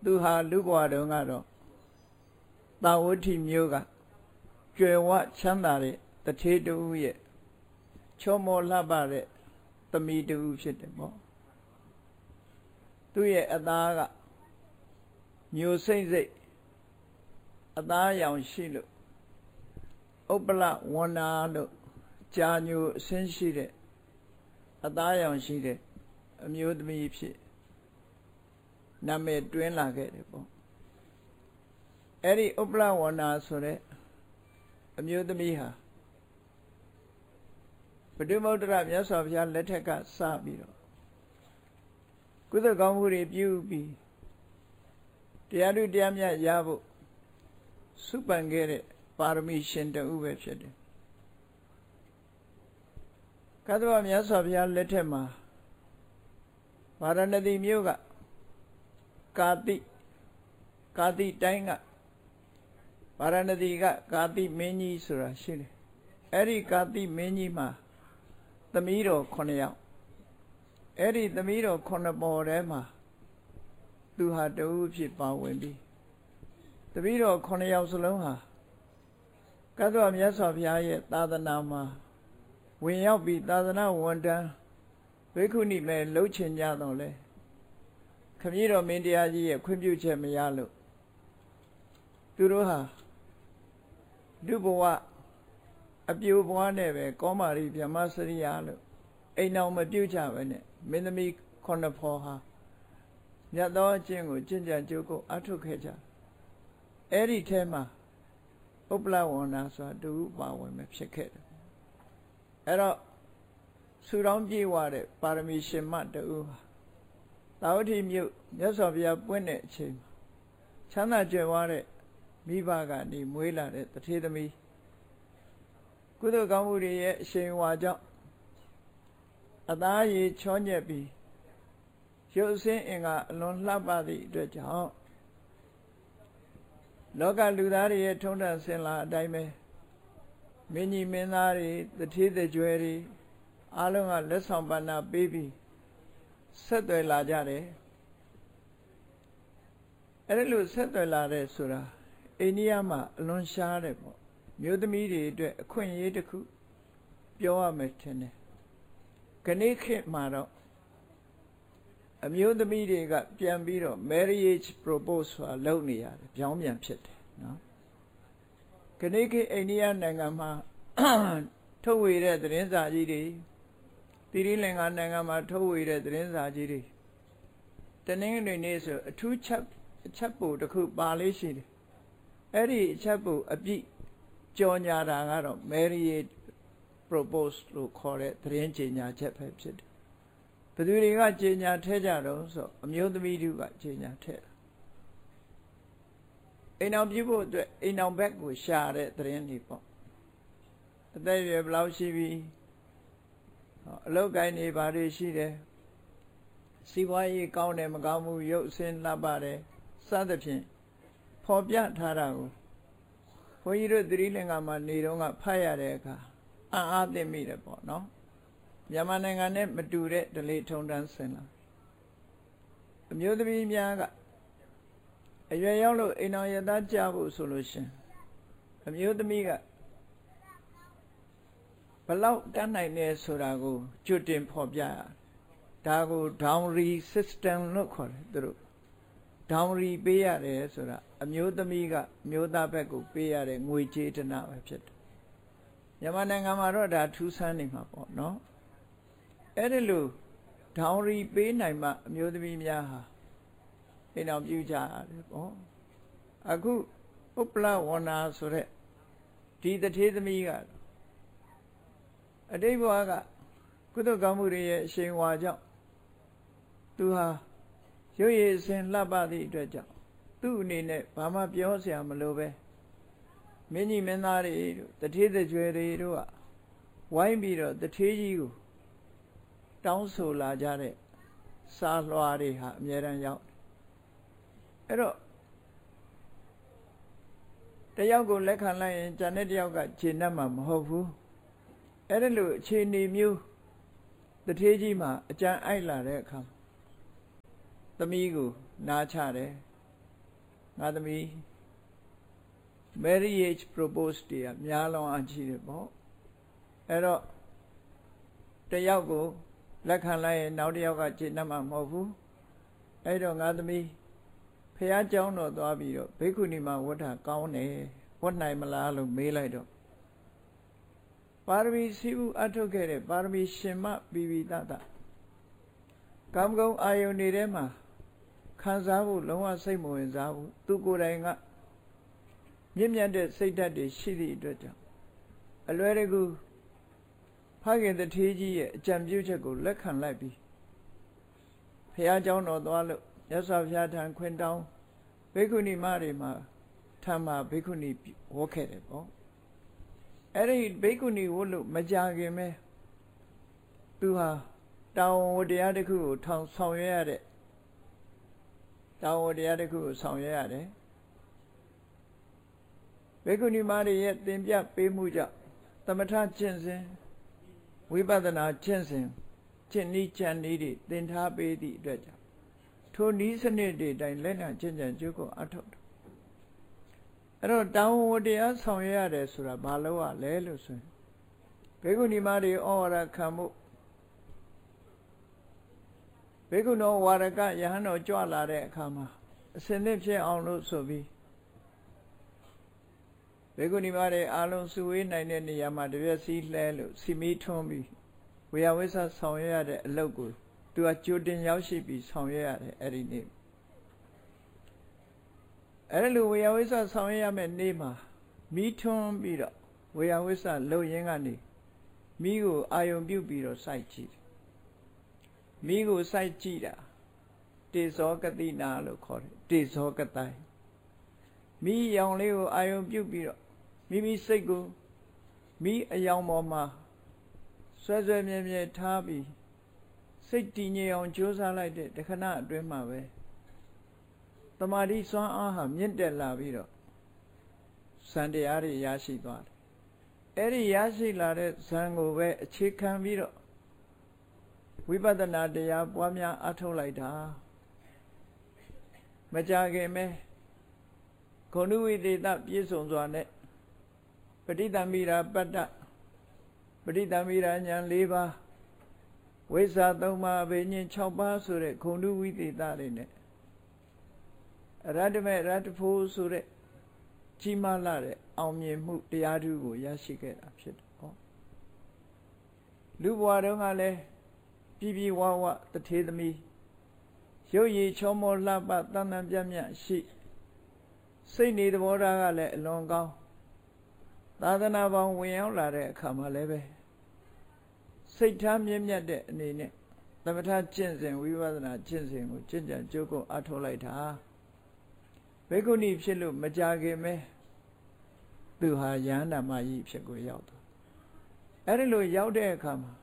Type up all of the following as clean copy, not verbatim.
သူဟာလူ့ဘဝတုန်းကတော့သာဝတိမျိုးကကျွယ်ဝချမ်းသာတဲ့တထေးတူရဲ့ချောမောလှပတဲ့သမီးတူဖြစ်တယ်ပေါ့သူ့ရဲ့အသားကမျိုးစိမ့်စိတ်အသားရောင်ရှိလို့ဥပ္ပလဝန္နာလို့ကြာညိုအဆင်းရှိတဲ့အသားရောင်ရှိတဲ့အမျိုးသမီးဖြစ်နာမည်တွင်လာခဲ့တယ်ပေါ့အဲ့ဒီဥပ္ပလဝန္နာဆိုတဲ့အမျိုးသမီးဟာဗုဒ္ဓမௌတ္တရမြတ်စွာဘုရားလက်ထက်ကစပြီးတော့ကုသိုလ်ကောင်းမှုတွေပြုပြီးတရားဓုတရားမြတ်ရဖို့စုပန်ခဲ့တဲ့ပါရမီရှင်တူပဲဖြစ်တယ်ကသဗ္ဗမြတ်စွာဘုရားလက်ထက်မှာဗာရာဏသီမြို့ကကာတိတိုင်းကဗာရာဏသီကကာတိမင်းကြီးဆိုတာရှိတယ်အဲ့ဒီကာတိမင်းကြီးမှာသမီးတော်9ယောက်အဲ့ဒီသမီးတော်9ပေါ်ထဲမှာသူဟာတူဖြစ်ပါဝင်ပြီးသမီးတော်9ယောက်စလုံးဟာကသဗ္ဗမြတ်စွာဘုရားရဲ့သာသနာမှာဝင်ရောက်ပြီးသာသနာဝန်တန်းဘိက္ခုနီမဲ့လှုပ်ချင်ကြတော့လေခမည်းတော်မင်းတရားကြီးရဲ့ခွင့်ပြုချက်မရလို့သူတို့ဟာဒုဘဝအပြိုဘဝနဲ့ပဲကောမာရီဗြဟ္မစရိယလို့အိမ်အောင်မပြုတ်ကြပဲနဲ့မင်းသမီး9ဖော်ဟာမြတ်သောအကျင့်ကိုကျင့်ကြံကြိုးကိုအထုတ်ခဲ့ကြအဲ့ဒီထဲမှာဥပ္ပလဝန္နာဆိုတာတူပါဝင်ပဲဖြစ်ခဲ့တယ်အဲ့တော့ဆူတောင်းပြေဝတဲ့ပါရမီရှင်မတူဟာသာဝတိမြို့မြတ်စွာဘုရားပွင့်တဲ့အချိန်မှာချမ်းသာကြွယ်ဝတဲ့မိဘကနေမွေးလာတဲ့တထေးသမီးကုသိုလ်ကောင်းမှုတွေရဲ့အရှိန်အဝါကြောင့်အသားရည်ချောညက်ပြီးရုပ်ဆင်းအင်္ဂါအလွန်လှပသည့်အတွက်ကြောင့်လောကလူသားတွေရဲ့ထုံးတမ်းစင်လာအတိုင်းပဲမင်းကြီးမင်းသားတွေတထေးတကြွယ်တွေအားလုံးကလက်ဆောင်ပဏ္ဏပေးပြီးဆက်သွယ်လာကြတယ်အဲ့ဒါလို့ဆက်သွယ်လာတဲ့ဆိုတာအိန္ဒိယမှာအလွန်ရှားတယ်ပေါ့မျိုးသမီးတွေအတွက်အခွင့်အရေးတစ်ခုပြောရမယ်ထင်တယ်ခဏခေတ်မှာတော့အမျိုးသမီးတွေကပြန်ပြီးတော့ marriage propose ဆိုတာလုပ်နေရတယ်ပြောင်းပြန်ဖြစ်တယ်နော်ခဏခေတ်အိန္ဒိယနိုင်ငံမှာထုတ်ဝေတဲ့သတင်းစာကြီးတွေသီရိလင်္ကာနိုင်ငံမှာထုတ်ဝေတဲ့သတင်းစာကြီးတွေတနင်္ဂနွေနေ့ဆိုအထူးချက်ပို့တစ်ခုပါလေးရှိတယ်အဲ့ဒီအချက်ပို့အပြည့်ကြော်ညာတာကတော့ marriage propose လို့ခေါ်တဲ့သတင်းကြေညာချက်ပဲဖြစ်တယ်ဘယ်သူတွေကကြေညာထဲကြတော့ဆိုအမျိုးသမီးတွေကကြေညာထဲအိမ်အောင်ပြုဖို့အတွက်အိမ်အောင်ဘက်ကိုရှာတဲ့သတင်းတွေပေါ့အသက်အရွယ်ဘယ်လောက်ရှိပြီအလုပ်ကိုင်းနေဘာတွေရှိတယ်စီးပွားရေးကောင်းတယ်မကောင်းဘူးရုပ်အဆင်းလှပတယ်စသဖြင့်ဖော်ပြထားတာကိုဘုန်းကြီးတို့သီရိလင်္ကာမှာနေတော့ကဖတ်ရတဲ့အခါအားသိမိတယ်ပေါ့နော်မြန်မာနိုင်ငံနဲ့မတူတဲ့ဓလေ့ထုံတန်းစင်လာအမျိုးသမီးများကအရွယ်ရောက်လို့အိမ်တော်ရသားကြဖို့ဆိုလို့ရှင်အမျိုးသမီးကဘလောက်တတ်နိုင်လဲဆိုတာကိုကြွတင်ဖော်ပြရဒါကို dowry system လို့ခေါ်တယ်သူတို့ dowry ပေးရတယ်ဆိုတာအမျိုးသမီးကအမျိုးသားဘက်ကိုပေးရတဲ့ငွေကြေးတနာပဲဖြစ်တယ်မြန်မာနိုင်ငံမှာတော့ဒါထူးဆန်းနေမှာပေါ့နော်အဲ့ဒီလို dowry ပေးနိုင်မှအမျိုးသမီးများဟာအိမ်တော်ပြုကြရတယ်ပေါ့အခုဥပ္ပလဝန္နာဆိုတဲ့ဒီတထေးသမီးကအတိတ်ဘဝကကုသိုလ်ကောင်းမှုတွေရဲ့အရှိန်အဝါကြောင့်သူဟာရုပ်ရည်အစဉ်လှပသည့်အတွက်ကြောင့်သူ့အနေနဲ့ဘာမှပြောစရာမလိုပဲမင်းကြီးမင်းသားတွေတို့တထေးတကြွယ်တွေတို့ကဝိုင်းပြီးတော့တထေးကြီးကိုတောင်းဆိုလာကြတဲ့စာလွှာတွေဟာအများတန်းရောက်အဲ့တော့တယောက်ကိုလက်ခံလိုက်ရင်ကျန်တဲ့တယောက်ကခြေနှက်မှာမဟုတ်ဘူးအဲ့ဒါလို့အခြေအနေမျိုးတထေးကြီးမှာအကြံအိုက်လာတဲ့အခါသမီးကိုနားချတယ်ငါသမီး marriage proposed တွေကများလောင်အကြည့်တယ်ပေါ့အဲ့တော့တယောက်ကိုလက်ခံလိုက်ရင်နောက်တစ်ယောက်ကကျေနပ်မှာမဟုတ်ဘူးအဲ့တော့ငါသမီးဖះเจ้าတော်သွားပြီးတော့ဘိက္ခုနီမဝတ်တာကောင်းတယ်ဝတ်နိုင်မလားလို့မေးလိုက်တော့ပါရမီစီဥအထုတ်ခဲ့တဲ့ပါရမီရှင်မဘီဘီတတကာမဂုဏ်အာယုန်တွေထဲမှာခံစားဖို့လုံးဝစိတ်မဝင်စားဘူးသူကိုယ်တိုင်ကမြင့်မြတ်တဲ့စိတ်ဓာတ်တွေရှိသည့်အတွက်ကြောင့်အလွယ်တကူဖခင်တထေးကြီးရဲ့အကြံပြုချက်ကိုလက်ခံလိုက်ပြီးဖះเจ้าတော်သွားလို့မြတ်စွာဘုရားထံခွင့်တောင်းဘိက္ခုနီမတွေမှာထံမှာဘိက္ခုနီဝတ်ခဲ့တယ်ပေါ့အဲ့ဒီဘိက္ခုနီဝတ်လို့မကြခင်ပဲသူဟာတာဝန်ဝတရားတစ်ခုကိုဆောင်ရွက်ရတဲ့တာဝန်တရားတစ်ခုကိုဆောင်ရွက်ရတယ်ဘိက္ခုနီမတွေရဲ့သင်ပြပေးမှုကြောင့်သမထကျင့်စဉ်ဝိပဿနာကျင့်စဉ်ကျင့်နည်းကျင့်နည်းတွေသင်ထားပေးသည့်အတွက်ကြောင့်ထိုနည်းစနစ်တွေတိုင်းလက်ခံကျင့်ကြံကြိုးကိုအထောက်တယ်အဲ့တော့တာဝန်ဝတရားဆောင်ရွက်ရတယ်ဆိုတာဘာလို့ရလဲလို့ဆိုရင်ဘိက္ခုနီမတွေဩဝါဒခံမှုဘိက္ခုနောဝါရကယဟန်တော်ကြွလာတဲ့အခါမှာအစင်းသစ်ဖြစ်အောင်လို့ဆိုပြီးဘိက္ခုနီမတွေအားလုံးစုဝေးနိုင်တဲ့နေရာမှာတပြည့်စီလှဲလို့စီမီထွန်းပြီးဝေယဝိဆဆောင်ရွက်ရတဲ့အလုပ်ကိုသူကကြိုတင်ရောက်ရှိပြီးဆောင်ရွက်ရတယ်အဲ့ဒီနေ့အဲ့လိုဝေယဝိဆဆောင်ရွက်ရမယ့်နေ့မှာမိထွန်းပြီးတော့ဝေယဝိဆလုပ်ရင်းကနေမိကိုအာယုံပြုတ်ပြီးတော့စိုက်ကြည့်မိကိုစိုက်ကြည့်တာတေဇောကတိနာလို့ခေါ်တယ်တေဇောကတိုင်မိရောင်လေးကိုအာယုံပြုတ်ပြီးတော့မိစိတ်ကိုမိအယောင်ပေါ်မှာဆွဲဆွဲမြဲမြဲထားပြီးစိတ်တည်ငြိမ်အောင်ကြိုးစားလိုက်တဲ့တခဏအတွင်းမှာပဲတမာတိစွမ်းအားဟာမြင့်တက်လာပြီးတော့ဇန်တရားတွေရရှိသွားတယ်အဲ့ဒီရရှိလာတဲ့ဇန်ကိုပဲအခြေခံပြီးတော့ဝိပဿနာတရားပွားများအထောက်လိုက်တာမကြခင်ပဲဂုဏဝိသေသပြည့်စုံစွာနဲ့ပဋိသမိရာပတ္တပဋိသမိရာဉာဏ်၄ပါးဝိဇ္ဇာ၃ပါးအဘိညာဉ်၆ပါးဆိုတဲ့ဂုဏဝိသေသတွေနဲ့အရတ္တမေရတ္တဖို့ဆိုတဲ့ကြီးမားလာတဲ့အောင်မြင်မှုတရားဓုကိုရရှိခဲ့တာဖြစ်တယ်ဟောလူဘဝတုန်းကလည်းပြည်ဝဝတထေသမီးရုပ်ရည်ချောမောလှပတန်တန်ပြတ်မြတ်ရှိစိတ်နေသဘောထားကလည်းအလွန်ကောင်းသာသနာပေါင်းဝင်ရောက်လာတဲ့အခါမှာလည်းပဲစိတ်ထားမြင့်မြတ်တဲ့အနေနဲ့သမထကျင့်စဉ်ဝိပဿနာကျင့်စဉ်ကိုကျင့်ကြံကြိုးကိုအားထုတ်လိုက်တာဘိက္ခုနီဖြစ်လို့မကြခင်ပဲသူဟာယန္တာမကြီးဖြစ်ကိုရောက်သွားအဲ့ဒီလိုရောက်တဲ့အခါမှာ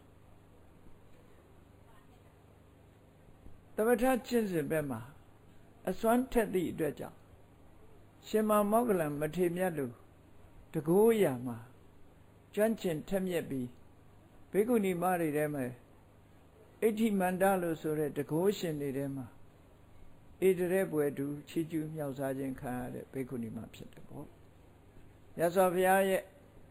သမထကျင့်စဉ်ဘက်မှာအစွမ်းထက်သည့်အတွက်ကြောင့်ရှင်မမောဂလန်မထေမြတ်လူတကိုးရာမှာကျွမ်းကျင်ထက်မြက်ပြီးဘိက္ခုနီမတွေထဲမှာအဋ္ဌိမန္တလို့ဆိုတဲ့တကိုးရှင်တွေထဲမှာဣတရဲဘွယ်တူချီးကျူးမြောက်စားခြင်းခံရတဲ့ဘိက္ခုနီမဖြစ်တယ်ပေါ့မြတ်စွာဘုရားရဲ့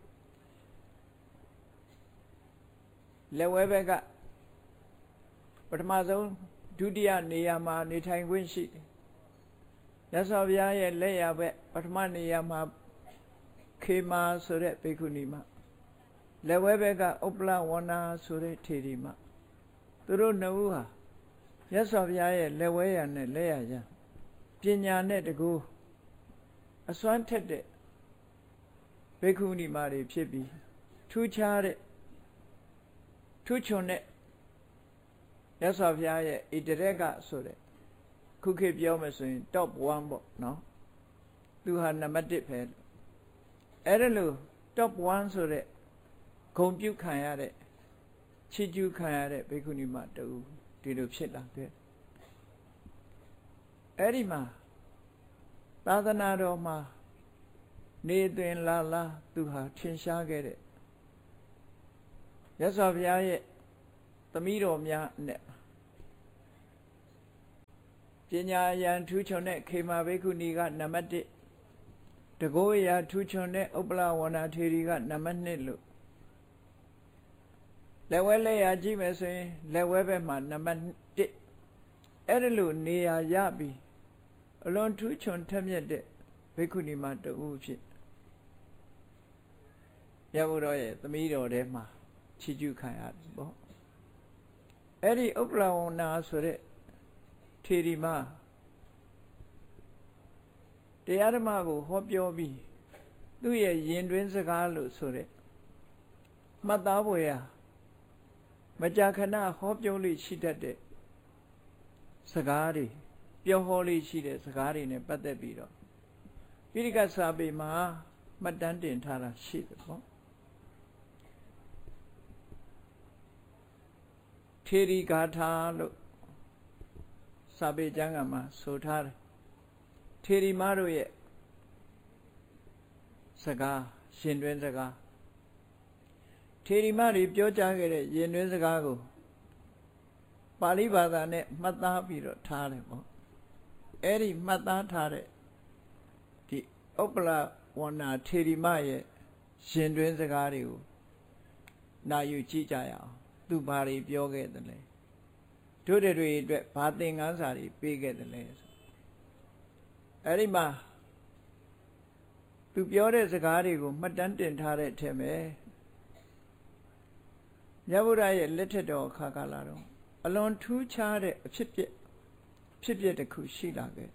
လက်ဝဲဘက်ကပထမဆုံးဒုတိယနေရာမှာနေထိုင်ခွင့်ရှိတယ်မြတ်စွာဘုရားရဲ့လက်ရဘက်ပထမနေရာမှာခေမာဆိုတဲ့ဘိက္ခုနီမလက်ဝဲဘက်ကဥပ္ပလဝဏ္ဏဆိုတဲ့ထေရီမသူတို့နှစ်ဦးဟာမြတ်စွာဘုရားရဲ့လက်ဝဲရနဲ့လက်ရရပညာနဲ့တကူအစွမ်းထက်တဲ့ဘိက္ခုနီမတွေဖြစ်ပြီးထူးခြားတဲ့ထူးချွန်တဲ့မြတ်စွာဘုရားရဲ့ဣတရကဆိုတဲ့ခုခေတ်ပြောမယ်ဆိုရင် top 1ပေါ့နော်သူဟာနံပါတ်1ပဲအဲ့ဒါလို့ top 1ဆိုတဲ့ဂုဏ်ပြုခံရတဲ့ချီးကျူးခံရတဲ့ဘိက္ခုနီမတူဒီလိုဖြစ်လာခဲ့အဲ့ဒီမှာသာသနာတော်မှာနေသွင်းလာသူဟာထင်ရှားခဲ့တဲ့မြတ်စွာဘုရားရဲ့သမီးတော်များနဲ့ပညာဉာဏ်ထူးချွန်တဲ့ခေမာဘိက္ခုနီကနံပါတ်1တကောအရာထူးချွန်တဲ့ဥပ္ပလဝဏထေရီကနံပါတ်2လို့လက်ဝဲလက်ရာကြည့်မယ်ဆိုရင်လက်ဝဲဘက်မှာနံပါတ်1အဲ့ဒါလို့နေရာရပြီးအလွန်ထူးချွန်ထက်မြက်တဲ့ဘိက္ခုနီမတူဖြစ်မြတ်ဗုဒ္ဓရဲ့သမီးတော်ထဲမှာချီးကျူးခံရတယ်ပေါ့အဲ့ဒီဥပ္ပလဝဏဆိုတဲ့ထေရီမတရားဓမ္မကိုဟောပြောပြီးသူ့ရဲ့ရင်တွင်းစကားလို့ဆိုတဲ့မှတ်သားဖို့ရာမကြာခဏဟောပြောလို့ရှိတတ်တဲ့စကားတွေပြောဟောလို့ရှိတဲ့စကားတွေနဲ့ပတ်သက်ပြီးတော့ပိဋကစာပေမှာမှတ်တမ်းတင်ထားတာရှိတယ်ပေါ့ထေရီဂါထာလို့စာပေကျမ်းဂန်မှာဆိုထားတယ်ထေရီမတို့ရဲ့စကားရှင်တွင်စကားထေရီမတွေပြောကြားခဲ့တဲ့ရင်တွင်စကားကိုပါဠိဘာသာနဲ့မှတ်သားပြီးတော့ထားတယ်ပေါ့အဲ့ဒီမှတ်သားထားတဲ့ဒီဥပ္ပလဝဏထေရီမရဲ့ရှင်တွင်စကားတွေကိုနာယူကြည့်ကြရအောင်သူဘာတွေပြောခဲ့တယ်လဲတို့တွေအတွက်ဘာသင်ခန်းစာတွေပေးခဲ့တယ်လဲအဲ့ဒီမှာသူပြောတဲ့စကားတွေကိုမှတ်တမ်းတင်ထားတဲ့အထက်မှာမြတ်ဗုဒ္ဓရဲ့လက်ထက်တော်အခါကာလတော့အလွန်ထူးခြားတဲ့အဖြစ်ပြက်တစ်ခုရှိလာခဲ့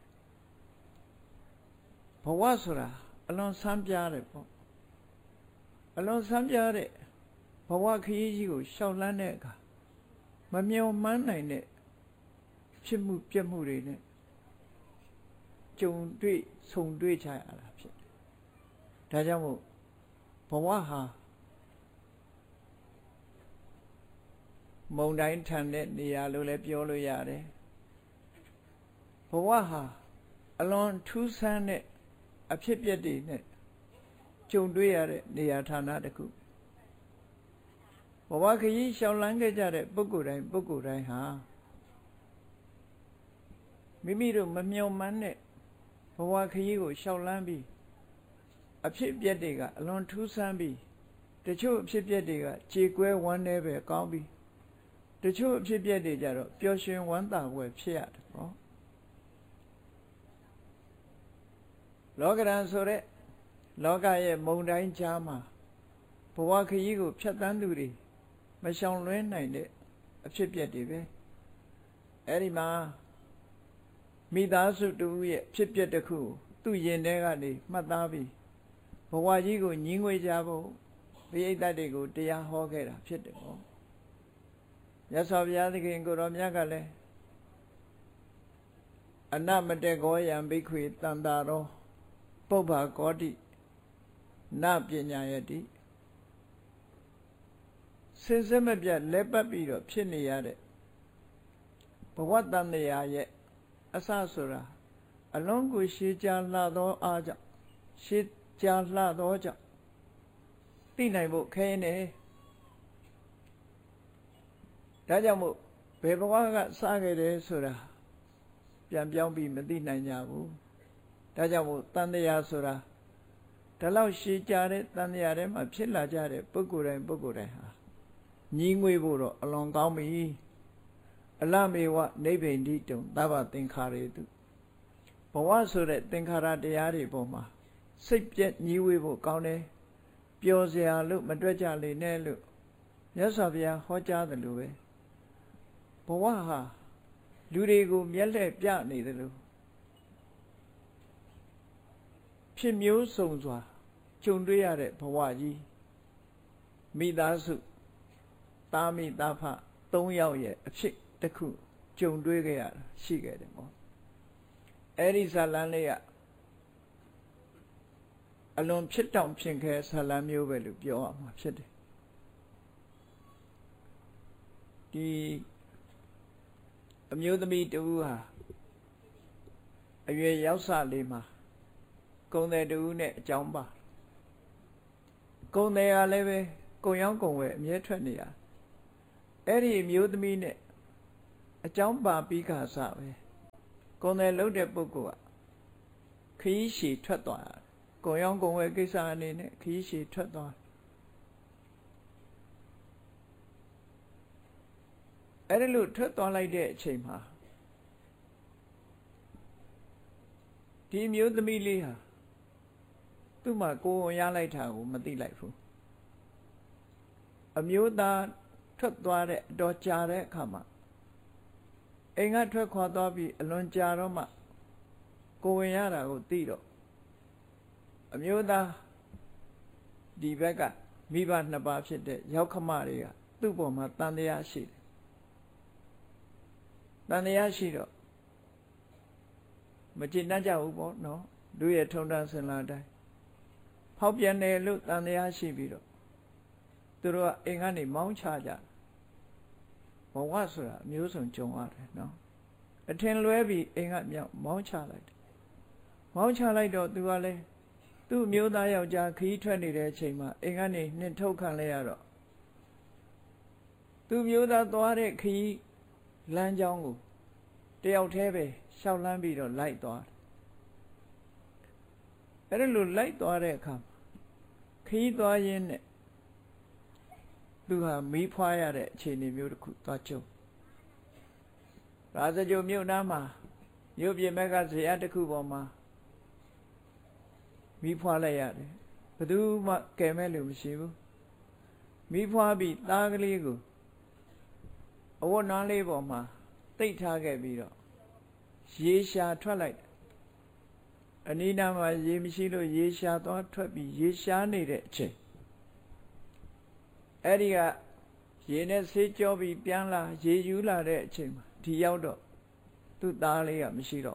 ဘဝဆိုတာအလွန်ဆန်းပြားတယ်ပေါ့အလွန်ဆန်းပြားတဲ့ဘဝခရီးကြီးကိုရှောက်လန်းတဲ့အခါမမျှော်မှန်းနိုင်တဲ့ဖြစ်မှုပြက်မှုတွေနဲ့ကြုံတွေ့ဆုံတွေ့ကြရတာဖြစ်တယ်ဒါကြောင့်မို့ဘဝဟာမုန်တိုင်းထန်တဲ့နေရာလို့လည်းပြောလို့ရတယ်ဘဝဟာအလွန်ထူးဆန်းတဲ့အဖြစ်အပျက်တွေနဲ့ကြုံတွေ့ရတဲ့နေရာဌာနတစ်ခုဘဝခရီးရှောင်လန်းခဲ့ကြတဲ့ပုဂ္ဂိုလ်တိုင်းဟာမိမိတို့မမျှော်မှန်းတဲ့ဘဝခရီးကိုရှောင်လန်းပြီးအဖြစ်အပျက်တွေကအလွန်ထူးဆန်းပြီးတချို့အဖြစ်အပျက်တွေကကြေကွဲဝမ်းနည်းပဲကောင်းပြီးတချို့အဖြစ်အပျက်တွေကြတော့ပျော်ရွှင်ဝမ်းသာပွဲဖြစ်ရတယ်ပေါ့လောကရန်ဆိုတဲ့လောကရဲ့မုန်တိုင်းကြားမှာဘဝခရီးကိုဖြတ်သန်းသူတွေမရှောင်လွှဲနိုင်တဲ့အဖြစ်အပျက်တွေပဲအဲ့ဒီမှာမိသားစုတူရဲ့ဖြစ်ပျက်တစ်ခုသူ့ရင်ထဲကနေမှတ်သားပြီးဘဝကြီးကိုညီငွေကြဖို့ပိဋကတ်တွေကိုတရားဟောခဲ့တာဖြစ်တယ်ပေါ့မြတ်စွာဘုရားသခင်ကိုရောမြတ်ကလည်းအနမတေကောယံဘိက္ခွေတန္တာရောပုဗ္ဗကောတိနပညာယတိစင်စစ်မပြတ်လက်ပတ်ပြီးတော့ဖြစ်နေရတဲ့ဘဝတန်တရားရဲ့အစဆိုတာအလုံးကိုရှေးကြာလှသောအားကြောင့်ရှေးကြာလှသောကြောင့်သိနိုင်ဖို့ခဲနေဒါကြောင့်မို့ဘယ်ဘဝကစခဲ့တယ်ဆိုတာပြန်ပြောင်းပြီးမသိနိုင်ကြဘူးဒါကြောင့်မို့တန်တရားဆိုတာဒီလောက်ရှည်ကြတဲ့တန်တရားထဲမှာဖြစ်လာကြတဲ့ပုဂ္ဂိုလ်တိုင်းဟာညီငွေဖို့တော့အလွန်ကောင်းပြီအလမေဝနိဗ္ဗိန္တိတုံသဗ္ဗသင်္ခါရေတုဘဝဆိုတဲ့သင်္ခါရတရားတွေပေါ်မှာစိတ်ပြည့်ညီဝေဖို့ကောင်းတယ်ပျော်စရာလို့မတွက်ကြလေနဲ့လို့မြတ်စွာဘုရားဟောကြားတယ်လို့ပဲဘဝဟာလူတွေကိုမျက်လှည့်ပြနေတယ်လို့ဖြစ်မျိုးစုံစွာကြုံတွေ့ရတဲ့ဘဝကြီးမိသားစုသားမိသားဖ3ယောက်ရဲ့အဖြစ်တစ်ခုကြုံတွေ့ခဲ့ရတာရှိခဲ့တယ်ပေါ့အဲ့ဒီဇာလန်းလေးကအလွန်ဖြစ်တောင်ဖြစ်ခဲဇာလန်းမျိုးပဲလို့ပြောရမှာဖြစ်တယ်ဒီအမျိုးသမီးတူဟာအရွယ်ရောက်စလေးမှာကုံတယ်တူနဲ့အကြောင်းပါကုံတယ်ကလည်းပဲကုံရောက်ကုံဝဲအမြဲထွက်နေရအဲ့ဒီအမျိုးသမီးနဲ့အကြောင်းပါပြီးခါစပဲကုန်တယ်လှုပ်တဲ့ပုဂ္ဂိုလ်ကခရီးရှည်ထွက်သွားတယ်ကုန်ရောင်းကုန်ဝယ်ကိစ္စအနေနဲ့ခရီးရှည်ထွက်သွားအဲ့ဒီလိုထွက်သွားလိုက်တဲ့အချိန်မှာဒီမျိုးသမီးလေးဟာသူ့မှာကိုယ်ဝင်ရလိုက်တာကိုမသိလိုက်ဘူးအမျိုးသားထွက်သွားတဲ့အတော်ကြာတဲ့အခါမှာအိမ်ကထွက်ခွာသွားပြီးအလွန်ကြာတော့မှကိုယ်ဝင်ရတာကိုသိတော့အမျိုးသားဒီဘက်ကမိဘနှစ်ပါးဖြစ်တဲ့ရောက်ခမတွေကသူ့ပေါ်မှာတန်တရားရှိတယ်တန်တရားရှိတော့မကျေနပ်ကြဘူးပေါ့နော်တို့ရဲ့ထုံတန်းစင်လာတိုင်းဖောက်ပြန်တယ်လို့တန်တရားရှိပြီးတော့သူတို့ကအိမ်ကနေမောင်းချကြဘဝဆိုတာအမျိုးစုံကြုံရတယ်နော်အထင်လွဲပြီးအိမ်ကမြောက်မောင်းချလိုက်တယ်မောင်းချလိုက်တော့သူကလည်းသူ့မျိုးသားယောက်ျားခီးထွက်နေတဲ့အချိန်မှာအိမ်ကနေနှင်ထုတ်ခံလဲရတော့သူ့မျိုးသားသွားတဲ့ခီးလမ်းကြောင်းကိုတယောက်တည်းပဲရှောက်လန်းပြီးတော့လိုက်သွားတယ်အဲ့ဒါလိုလိုက်သွားတဲ့အခါခီးသွားရင်းနဲ့သူဟာမီးဖွားရတဲ့အခြေအနေမျိုးတစ်ခုသွားကြုံရာဇဂိုမြို့နားမှာမြို့ပြင်ဘက်ကဇရပ်တစ်ခုပေါ်မှာမီးဖွားလိုက်ရတယ်ဘယ်သူမှကယ်မဲ့လို့မရှိဘူးမီးဖွားပြီးသားကလေးကိုအဝတ်နွမ်းလေးပေါ်မှာတိတ်ထားခဲ့ပြီးတော့ရေရှာထွက်လိုက်အနီးနားမှာရေမရှိလို့ရေရှာသွားထွက်ပြီးရေရှာနေတဲ့အချိန်အဲ့ဒီကရေနဲ့ဆေးကြောပြီးပြန်လာရေယူလာတဲ့အချိန်မှာဒီရောက်တော့သူ့သားလေးကမရှိတော့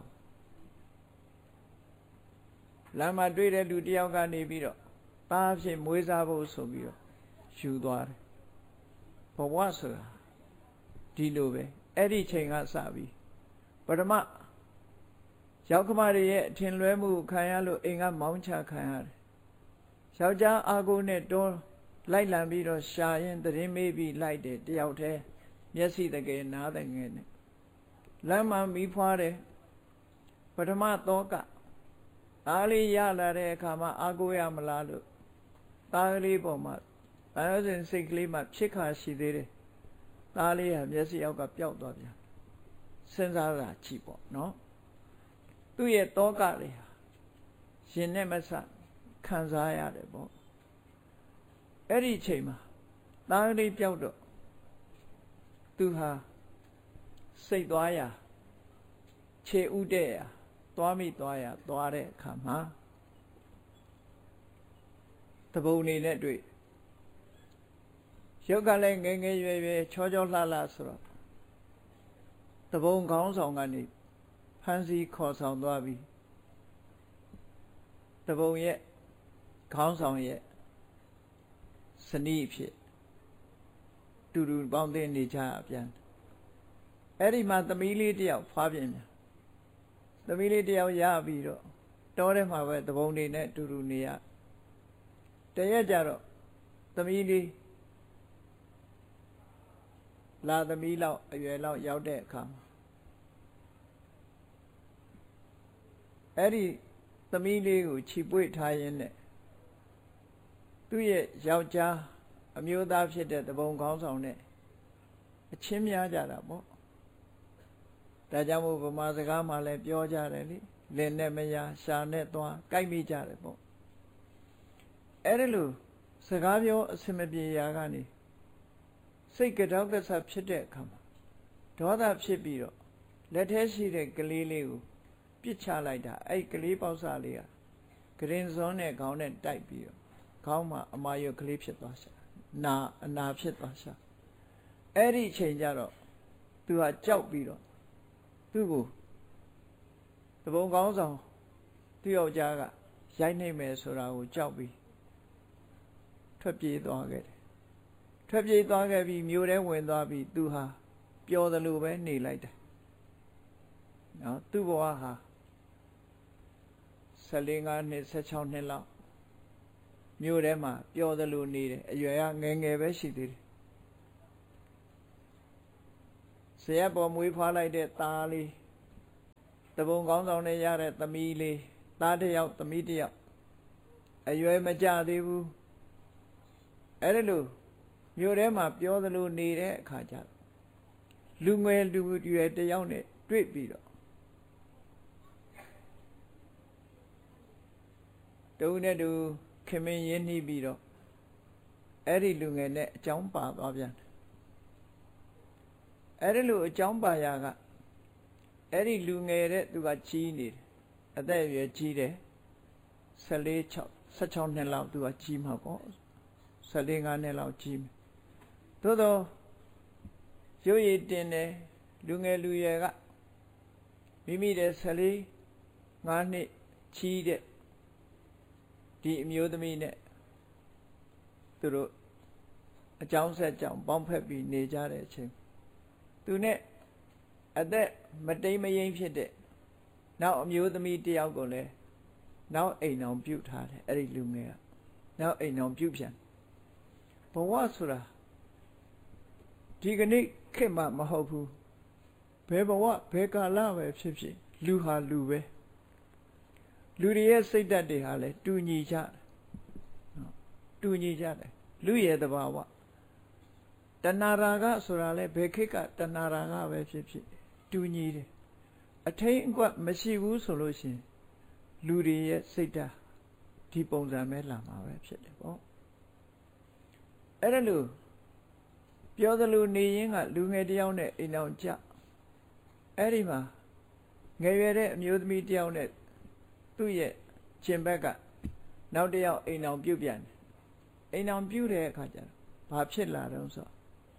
လမ်းမှာတွေ့တဲ့လူတယောက်ကနေပြီးတော့သားအဖြစ်မွေးစားဖို့ဆိုပြီးတော့ယူသွားတယ်ဘဝဆိုတာဒီလိုပဲအဲ့ဒီချိန်ကစပြီးပထမရောက်ခမတွေရဲ့အထင်လွဲမှုခံရလို့အိမ်ကမောင်းချခံရတယ်ယောက်ျားအာကိုနဲ့တွန်းလိုက်လံပြီးတော့ရှာရင်သတင်းမေးပြီးလိုက်တယ်တယောက်တည်းမျက်စိတကယ်နားတကယ်နဲ့လမ်းမှာမီးဖွားတယ်ပထမတော့ကသားလေးရလာတဲ့အခါမှာအာကိုရမလားလို့သားကလေးပေါ်မှာဘာလို့ဆိုစိတ်ကလေးမှာဖြစ်ခါရှိသေးတယ်သားလေးဟာမျက်စိအောက်ကပျောက်သွားပြန်စဉ်းစားတာကြည့်ပေါ့နော်သူ့ရဲ့တောကလေးဟာရှင်နဲ့မဆခံစားရတယ်ပေါ့အဲ့ဒီအချိန်မှာသားကလေးပျောက်တော့သူဟာစိတ်သွားရာခြေဥတဲ့ရာသွားမိသွားရာသွားတဲ့အခါမှာတပုံနေနဲ့တွေ့ရုပ်ကလည်းငယ်ငယ်ရွယ်ရွယ်ချောချောလှလှဆိုတော့တပုံခေါင်းဆောင်ကနေဖမ်းဆီးခေါ်ဆောင်သွားပြီးတပုံရဲ့ခေါင်းဆောင်ရဲ့ဇနီးဖြစ်တူတူပေါင်းတင်နေကြပြန်အဲ့ဒီမှာသမီးလေးတယောက်ဖွားပြန်ပြန်သမီးလေးတယောက်ရပြီးတော့တောထဲမှာပဲတပုံနေနဲ့တူတူနေရတရက်ကြတော့သမီးလေးလာသမီးလောက်အရွယ်လောက်ရောက်တဲ့အခါမှာအဲ့ဒီသမီးလေးကိုခြိပွေထားရင်းနဲ့သူ့ရဲ့ယောက်ျားအမျိုးသားဖြစ်တဲ့တပုံခေါင်းဆောင်နဲ့အချင်းများကြတာပေါ့ဒါကြောင့်မို့ဗမာစကားမှာလည်းပြောကြတယ်လေလင်နဲ့မယားရှာနဲ့သွားကြိုက်မိကြတယ်ပေါ့အဲ့ဒါလို့စကားပြောအစမပြေရာကနေစိတ်ကြောက်ကဆဖြစ်တဲ့အခါမှာဒေါသဖြစ်ပြီးတော့လက်ထဲရှိတဲ့ကလေးလေးကိုပြစ်ချလိုက်တာအဲ့ကလေးပေါက်စားလေးကဂရင်စွန်းနဲ့ခေါင်းနဲ့တိုက်ပြီးတော့ခေါင်းမှာအမာရွက်ကလေးဖြစ်သွားရှာအနာဖြစ်သွားရှာအဲ့ဒီအချိန်ကျတော့သူဟာကြောက်ပြီးတော့သူ့ကိုတပုံကောင်းဆောင်သူ့ယောက်ျားကရိုက်နှိမ့်မယ်ဆိုတာကိုကြောက်ပြီးထွက်ပြေးသွားခဲ့တယ်ထွက်ပြေးသွားခဲ့ပြီးမြို့ထဲဝင်သွားပြီးသူဟာပျော်တယ်လို့ပဲနေလိုက်တယ်နော်သူ့ဘဝဟာ15နှစ်16နှစ်လောက်မြို့ထဲမှာပျော်တယ်လို့နေတယ်အရွယ်ကငယ်ငယ်ပဲရှိသေးတယ်ဇရပ်ပေါ်မွေးဖွားလိုက်တဲ့သားလေးတပုံကောင်းဆောင်နဲ့ရတဲ့သမီးလေးသားတစ်ယောက်သမီးတစ်ယောက်အရွယ်မကျသေးဘူးအဲ့ဒါလို့မြို့ထဲမှာပြောသလိုနေတဲ့အခါကျလူငယ်လူရွယ်တစ်ယောက်နဲ့တွေ့ပြီးတော့တူနဲ့တူခင်မင်းရင်းနှီးပြီးတော့အဲ့ဒီလူငယ်နဲ့အကြောင်းပါသွားပြန်တယ်အဲ့ဒီလိုအကြောင်းပါရာကအဲ့ဒီလူငယ်တဲ့သူကကြီးနေတယ်အသက်အရွယ်ကြီးတယ်16နှစ်လောက်သူကကြီးမှာပေါ့15နှစ်လောက်ကြီးမယ်သို့တော့ရုပ်ရည်တင်တယ်လူငယ်လူရွယ်ကမိမိတဲ့15နှစ်ကြီးတဲ့ဒီအမျိုးသမီးနဲ့သူတို့အကြောင်းဆက်ကြောင့်ပေါင်းဖက်ပြီးနေကြတဲ့အချိန်သူနဲ့အသက်မတိမ်မယိမ်းဖြစ်တဲ့နောက်အမျိုးသမီးတယောက်ကိုလည်းနောက်အိမ်အောင်ပြုတ်ထားတယ်အဲ့ဒီလူငယ်ကနောက်အိမ်အောင်ပြုတ်ပြန်ဘဝဆိုတာဒီကနေ့ခေတ်မှမဟုတ်ဘူးဘယ်ဘဝဘယ်ကာလပဲဖြစ်ဖြစ်လူဟာလူပဲလူတွေရဲ့စိတ်ဓာတ်တွေဟာလည်းတူညီကြတယ်တူညီကြတယ်လူရဲ့သဘာဝတဏှာရာဂဆိုတာလည်းဘယ်ခေတ်ကတဏှာရာဂပဲဖြစ်ဖြစ်တူညီတယ်အထိန်အကွက်မရှိဘူးဆိုလို့ရှိရင်လူတွေရဲ့စိတ်ဓာတ်ဒီပုံစံပဲလာမှာပဲဖြစ်တယ်ပေါ့အဲ့ဒါလို့ပြောသလိုနေရင်းကလူငယ်တယောက်နဲ့အိမ်အောင်ကြအဲ့ဒီမှာငယ်ရွယ်တဲ့အမျိုးသမီးတယောက်နဲ့သူ့ရဲ့ကျင်ဘက်ကနောက်တစ်ယောက်အိမ်အောင်ပြုတ်ပြန်တယ်အိမ်အောင်ပြုတ်တဲ့အခါကျတော့ဘာဖြစ်လာတော့ဆို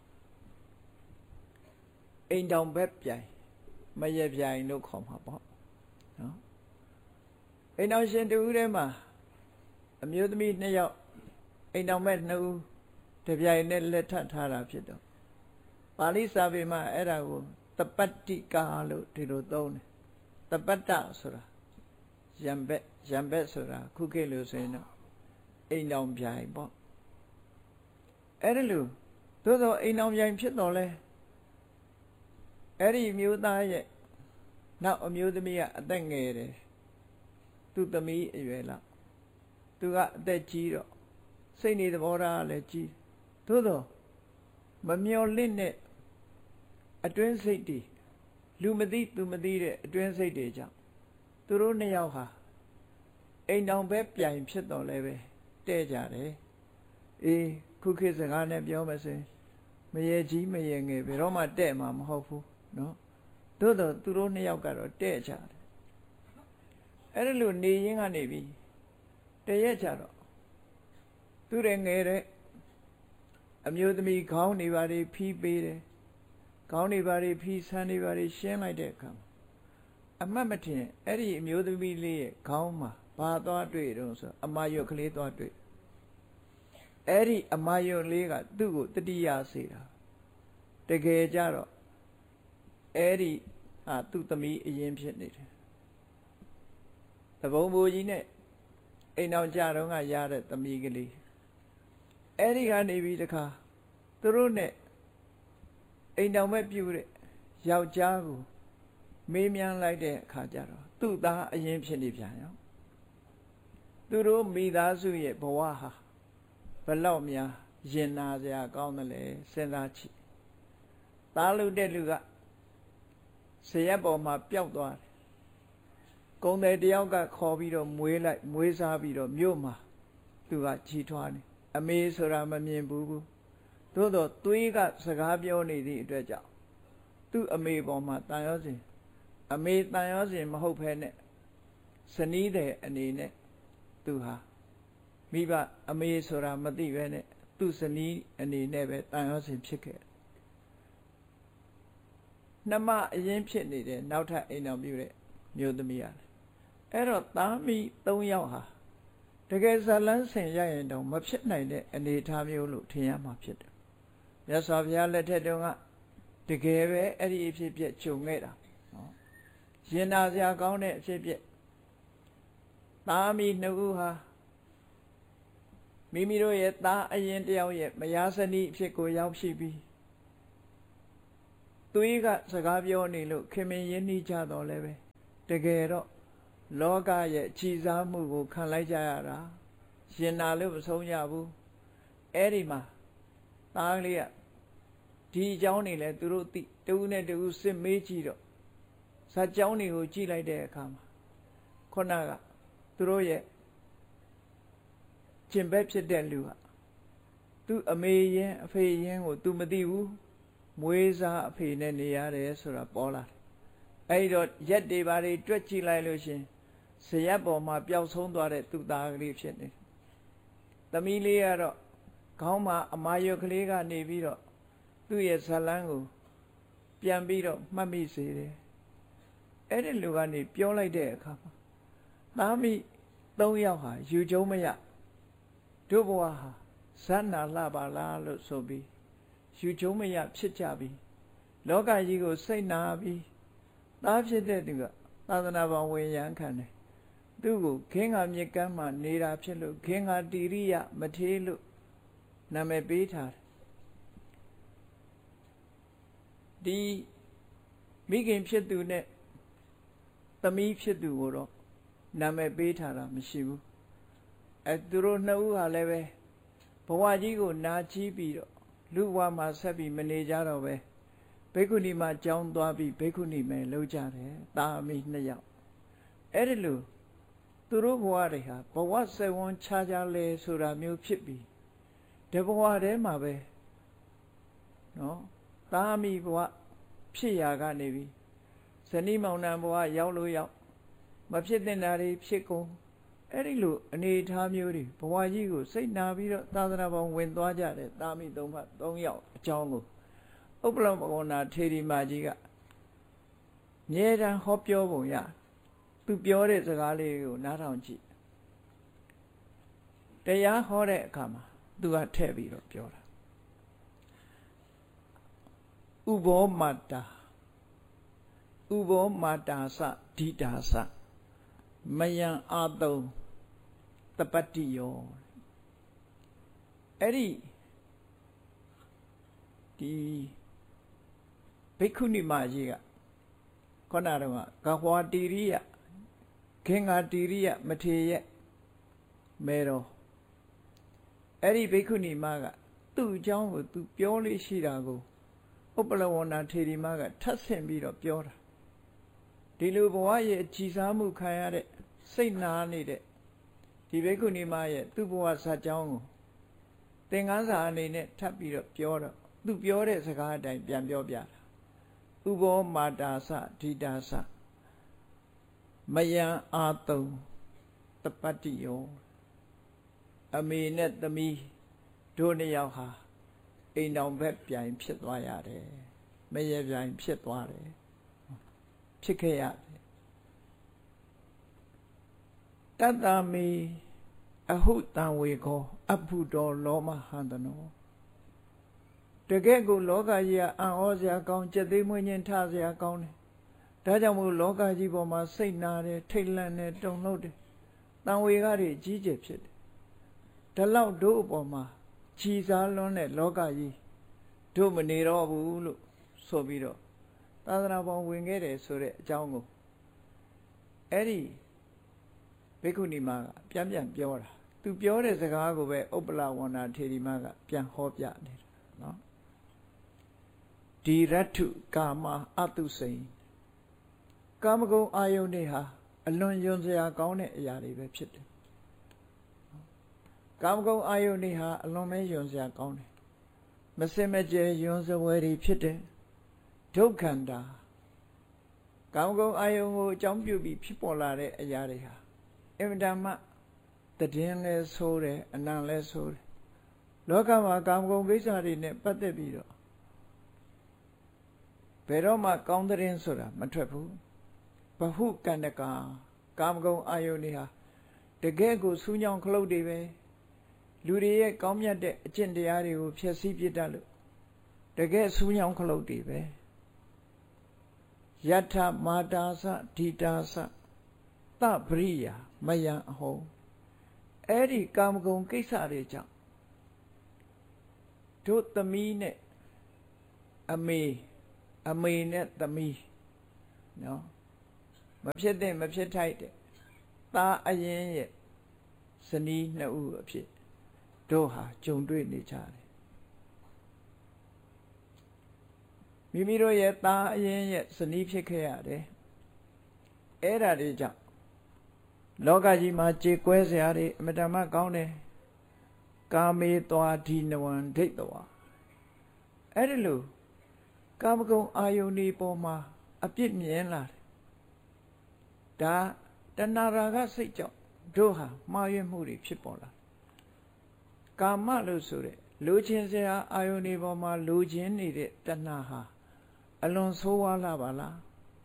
အိမ်တောင်ဘက်ပြိုင်မရပြိုင်လို့ခေါ်မှာပေါ့နော်အိမ်တော်ရှင်တူဦးထဲမှာအမျိုးသမီး2ယောက်အိမ်တော်မဲ့2ဦးတပြိုင်နဲ့လက်ထပ်ထားတာဖြစ်တော့ပါဠိစာပေမှာအဲ့ဒါကိုတပတ္တိကာလို့ဒီလိုသုံးတယ်တပတ္တဆိုတာရံဘက်ဆိုတာခုခေတ်လို့ဆိုရင်တော့အိမ်တော်ပြိုင်ပေါ့အဲ့ဒါလို့သို့သောအိမ်တော်ပြိုင်ဖြစ်တော့လဲအဲ့ဒီမျိုးသားရဲ့နောက်အမျိုးသမီးကအသက်ငယ်တယ်သူ့သမီးအရွယ်လောက်သူကအသက်ကြီးတော့စိတ်နေသဘောထားလည်းကြီးသို့တော့မမျော်လင့်တဲ့အတွင်းစိတ်တွေလူမသိသူမသိတဲ့အတွင်းစိတ်တွေကြောင့်သူတို့2ယောက်ဟာအိမ်တောင်ပဲပြိုင်ဖြစ်တော့လည်းပဲတဲ့ကြတယ်အေးခုခေတ်စကားနဲ့ပြောမယ်ဆိုရင်မရေကြီးမရေငယ်ဘယ်တော့မှတဲ့မှာမဟုတ်ဘူးနော်သို့တော့သူတို့2ယောက်ကတော့တဲ့ကြတယ်အဲ့ဒါလို့နေရင်းကနေပြီးတရက်ကြတော့သူတဲ့ငယ်တဲ့အမျိုးသမီးခေါင်းနေပါလေဖီးပေးတယ်ခေါင်းနေပါလေဖီးဆန်းနေပါလေရှင်းလိုက်တဲ့အခါအမှတ်မထင်အဲ့ဒီအမျိုးသမီးလေးရဲ့ခေါင်းမှာဘာသွားတွေ့တော့ဆိုအမာရွက်ကလေးသွားတွေ့အဲ့ဒီအမာရွက်လေးကသူ့ကိုတတိယစေတာတကယ်ကြတော့အဲ့ဒီဟာသူ့သမီးအရင်ဖြစ်နေတယ်တဘုံဘူကြီးနဲ့အိမ်အောင်ကြတော့ကရတဲ့သမီးကလေးအဲ့ဒီကနေပြီးတခါသူတို့နဲ့အိမ်တော်မဲ့ပြုတဲ့ယောက်ျားကိုမေးမြန်းလိုက်တဲ့အခါကျတော့သူ့သားအရင်ဖြစ်နေပြန်ရောသူတို့မိသားစုရဲ့ဘဝဟာဘလောက်များရင်နာစရာကောင်းတယ်လေစဉ်းစားကြည့်သားလူတဲ့လူကဇရက်ပေါ်မှာပျောက်သွားတယ်ကုံတယ်တယောက်ကခေါ်ပြီးတော့မွေးလိုက်မွေးစားပြီးတော့မြို့မှာသူကကြီးထွားနေအမေဆိုတာမမြင်ဘူးသို့တော့သွေးကစကားပြောနေသည့်အတွက်ကြောင့်သူ့အမေပေါ်မှာတန်ရောစဉ်အမေတန်ရောစဉ်မဟုတ်ဘဲနဲ့ဇနီးတဲ့အနေနဲ့သူဟာမိဘအမေဆိုတာမသိဘဲနဲ့သူ့ဇနီးအနေနဲ့ပဲတန်ရောစဉ်ဖြစ်ခဲ့နှမအရင်ဖြစ်နေတဲ့နောက်ထပ်အိမ်တော်ပြုတဲ့မျိုးသမီးရတယ်အဲ့တော့သားမိ3ယောက်ဟာတကယ်ဇလန်းဆင်ရရင်တော့မဖြစ်နိုင်တဲ့အနေအထားမျိုးလို့ထင်ရမှာဖြစ်တယ်မြတ်စွာဘုရားလက်ထက်တုန်းကတကယ်ပဲအဲ့ဒီအဖြစ်ပြက်ကြုံခဲ့တာနော်ရင်နာစရာကောင်းတဲ့အဖြစ်ပြက်သားမိ2ဦးဟာမိမိတို့ရဲ့သားအရင်တယောက်ရဲ့မယားဇနီးအဖြစ်ကိုရောက်ရှိပြီးသွေးကစကားပြောနေလို့ခင်မင်ရင်းနှီးကြတော့လည်းပဲတကယ်တော့လောကရဲ့ကြည်စားမှုကိုခံလိုက်ကြရတာရှင်နာလို့မဆုံးရဘူးအဲ့ဒီမှာသားကလေးကဒီအကြောင်းနေလဲသူတို့သိတူနဲ့တူစစ်မေးကြည့်တော့ဇာတ်ကြောင်းတွေကိုကြည့်လိုက်တဲ့အခါမှာခုနကသူတို့ရဲ့ကျင့်ဘက်ဖြစ်တဲ့လူကသူ့အမေရင်အဖေရင်ကိုသူမသိဘူးမွေးစားအဖေနဲ့နေရတယ်ဆိုတာပေါ်လာတယ်အဲ့တော့ရက်တွေပါတွေတွက်ကြည့်လိုက်လို့ရှင်ဇရက်ပေါ်မှာပျောက်ဆုံးသွားတဲ့သူသားကလေးဖြစ်နေသမီးလေးကတော့ခေါင်းမှာအမာရွက်ကလေးကနေပြီးတော့သူ့ရဲ့ဇလန်းကိုပြန်ပြီးတော့မှတ်မိစေတယ်အဲ့ဒီလူကနေပြောလိုက်တဲ့အခါမှာသားမိ3ယောက်ဟာယူကျုံမရတို့ဘဝဟာဇတ်နာလှပါလားလို့ဆိုပြီးယူကျုံမရဖြစ်ကြပြီလောကကြီးကိုစိတ်နာပြီးသားဖြစ်တဲ့သူကသာသနာ့ဘောင်ဝင်ရန်ခံတယ်သူ့ကိုခင်းကမြစ်ကမ်းမှာနေတာဖြစ်လို့ခင်းကတိရိယမထေးလို့နာမည်ပေးထားတယ်ဒီမိခင်ဖြစ်သူနဲ့သမီးဖြစ်သူကိုတော့နာမည်ပေးထားတာမရှိဘူးသူတို့နှစ်ဦးဟာလည်းပဲဘဝကြီးကိုနာချီးပြီးတော့လူဘဝမှာဆက်ပြီးမနေကြတော့ပဲဘိက္ခုနီမှာကြောင်းသွားပြီးဘိက္ခုနီမယ်လုပ်ကြတယ်တာအမိ2ယောက်အဲ့ဒီလိုသူတို့ဘဝတွေဟာဘဝစက်ဝန်းခြားခြားလဲဆိုတာမျိုးဖြစ်ပြီးဒီဘဝထဲမှာပဲနော်တာအမိဘဝဖြစ်ရာကနေပြီးဇနီးမောင်နှံဘဝရောက်လို့ရောက်မဖြစ်တဲ့နာတွေဖြစ်ကုန်အဲ့ဒီလိုအနေအထားမျိုးတွေဘဝကြီးကိုစိတ်နာပြီးတော့သာသနာပေါင်းဝင်သွားကြတယ်တာမိ3ယောက်အကြောင်းကိုဥပ္ပလောဘဂဝနာထေရီမကြီးကမြဲတမ်းဟောပြောပုံရသူပြောတဲ့စကားလေးကိုနားထောင်ကြည့်တရားဟောတဲ့အခါမှာသူကထည့်ပြီးတော့ပြောတာဥဘောမာတာဥဘောမာတာစဒိတာစမယံအာတုံတပတ္တိယောအဲ့ဒီဘိက္ခုနီမကြီးကခေါဏတော့ကဟွာတိရိယခင်္ဃာတိရိယမထေရမဲတော်အဲ့ဒီဘိက္ခုနီမကသူ့အကြောင်းကိုသူပြောလို့ရှိတာကိုဥပ္ပလဝဏထေရီမကထပ်ဆင့်ပြီးတော့ပြောတာဒီလိုဘဝရဲ့ကြည်စားမှုခံရတဲ့စိတ်နာနေတဲ့ဒီဘိက္ခုနီမရဲ့သူ့ဘဝဇာတ်ကြောင်းကိုသင်္ကန်းစာအနေနဲ့ထပ်ပြီးတော့ပြောတော့သူပြောတဲ့စကားအတိုင်းပြန်ပြောပြတာဥဘောမာတာစဒိတာစမယံအာတုံတပတ္တိယောအမေနဲ့သမီးတို့2ယောက်ဟာအိမ်တော်ဘက်ပြိုင်ဖြစ်သွားရတယ်မရေပြိုင်ဖြစ်သွားတယ်ဖြစ်ခဲ့ရတယ်တတ္တမေအဟုတံဝေခောအဘုတော်လောမဟန္တနောတကယ်ကိုလောကကြီးကအံ့ဩစရာကောင်းကြက်သေးမွေးခြင်းထစရာကောင်းတယ်ဒါကြောင့်မို့လောကကြီးပေါ်မှာစိတ်နာတယ်ထိတ်လန့်တယ်တုန်လှုပ်တယ်တန်ဝေကတွေကြီးကျယ်ဖြစ်တယ်ဒါလောက်တို့အပေါ်မှာကြည်စားလွန်းတဲ့လောကကြီးတို့မနေတော့ဘူးလို့ဆိုပြီးတော့သာသနာပေါင်းဝင်ခဲ့တယ်ဆိုတဲ့အကြောင်းကိုအဲ့ဒီဘိက္ခုနီမကပြန်ပြောတာသူပြောတဲ့စကားကိုပဲဥပ္ပလဝဏထေရီမကပြန်ဟောပြနေတာနော်ဒီရတ္ထုကာမအတုစိန်ကာမဂုဏ်အာယုန်တွေဟာအလွန်ယွန်စရာကောင်းတဲ့အရာတွေပဲဖြစ်တယ်ကာမဂုဏ်အာယုန်တွေဟာအလွန်ပဲယွန်စရာကောင်းတယ်မစင်မကြယ်ယွန်စပွဲတွေဖြစ်တယ်ဒုက္ခန္တာကာမဂုဏ်အာယုန်ကိုအကြောင်းပြုပြီးဖြစ်ပေါ်လာတဲ့အရာတွေဟာအင်မတန်မှတည်င်းလဲဆိုးတယ်အနံလဲဆိုးတယ်လောကမှာကာမဂုဏ်ကိစ္စတွေနဲ့ပတ်သက်ပြီးတော့ဘယ်တော့မှကောင်းတဲ့ရင်ဆိုတာမထွက်ဘူးဘဟုကန္တကာကာမဂုဏ်အာယုန်တွေဟာတကယ်ကိုဆူးညောင်းခလုတ်တွေပဲလူတွေရဲ့ကောင်းမြတ်တဲ့အကျင့်တရားတွေကိုဖျက်ဆီးပြစ်တတ်လို့တကယ်ဆူးညောင်းခလုတ်တွေပဲယထမာတာစဒိတာစသပရိယာမယံအဟောအဲ့ဒီကာမဂုဏ်ကိစ္စတွေကြောင့်တို့သမီးနဲ့အမေနဲ့သမီးနော်မဖြစ်တဲ့မဖြစ်ထိုက်တဲ့သားအရင်ရဲ့ဇနီးနှစ်ဦးအဖြစ်တို့ဟာကြုံတွေ့နေကြတယ်မိမိတို့ရဲ့သားအရင်ရဲ့ဇနီးဖြစ်ခဲ့ရတယ်အဲ့ဒါတွေကြောင့်လောကကြီးမှာကြေကွဲစရာတွေအမတမကောင်းတယ်ကာမေသွာဒီနဝံဒိဋ္ဌဝါအဲ့ဒီလိုကာမဂုဏ်အာယုန်ဒီပေါ်မှာအပြစ်မြင်လာတယ်ဒါတဏှာရာဂစိတ်ကြောင့်တို့ဟာမှားယွင်းမှုတွေဖြစ်ပေါ်လာကာမလို့ဆိုတဲ့လိုချင်စရာအာယုန်ဒီပေါ်မှာလိုချင်နေတဲ့တဏှာဟာအလွန်ဆိုးဝါးလာပါလား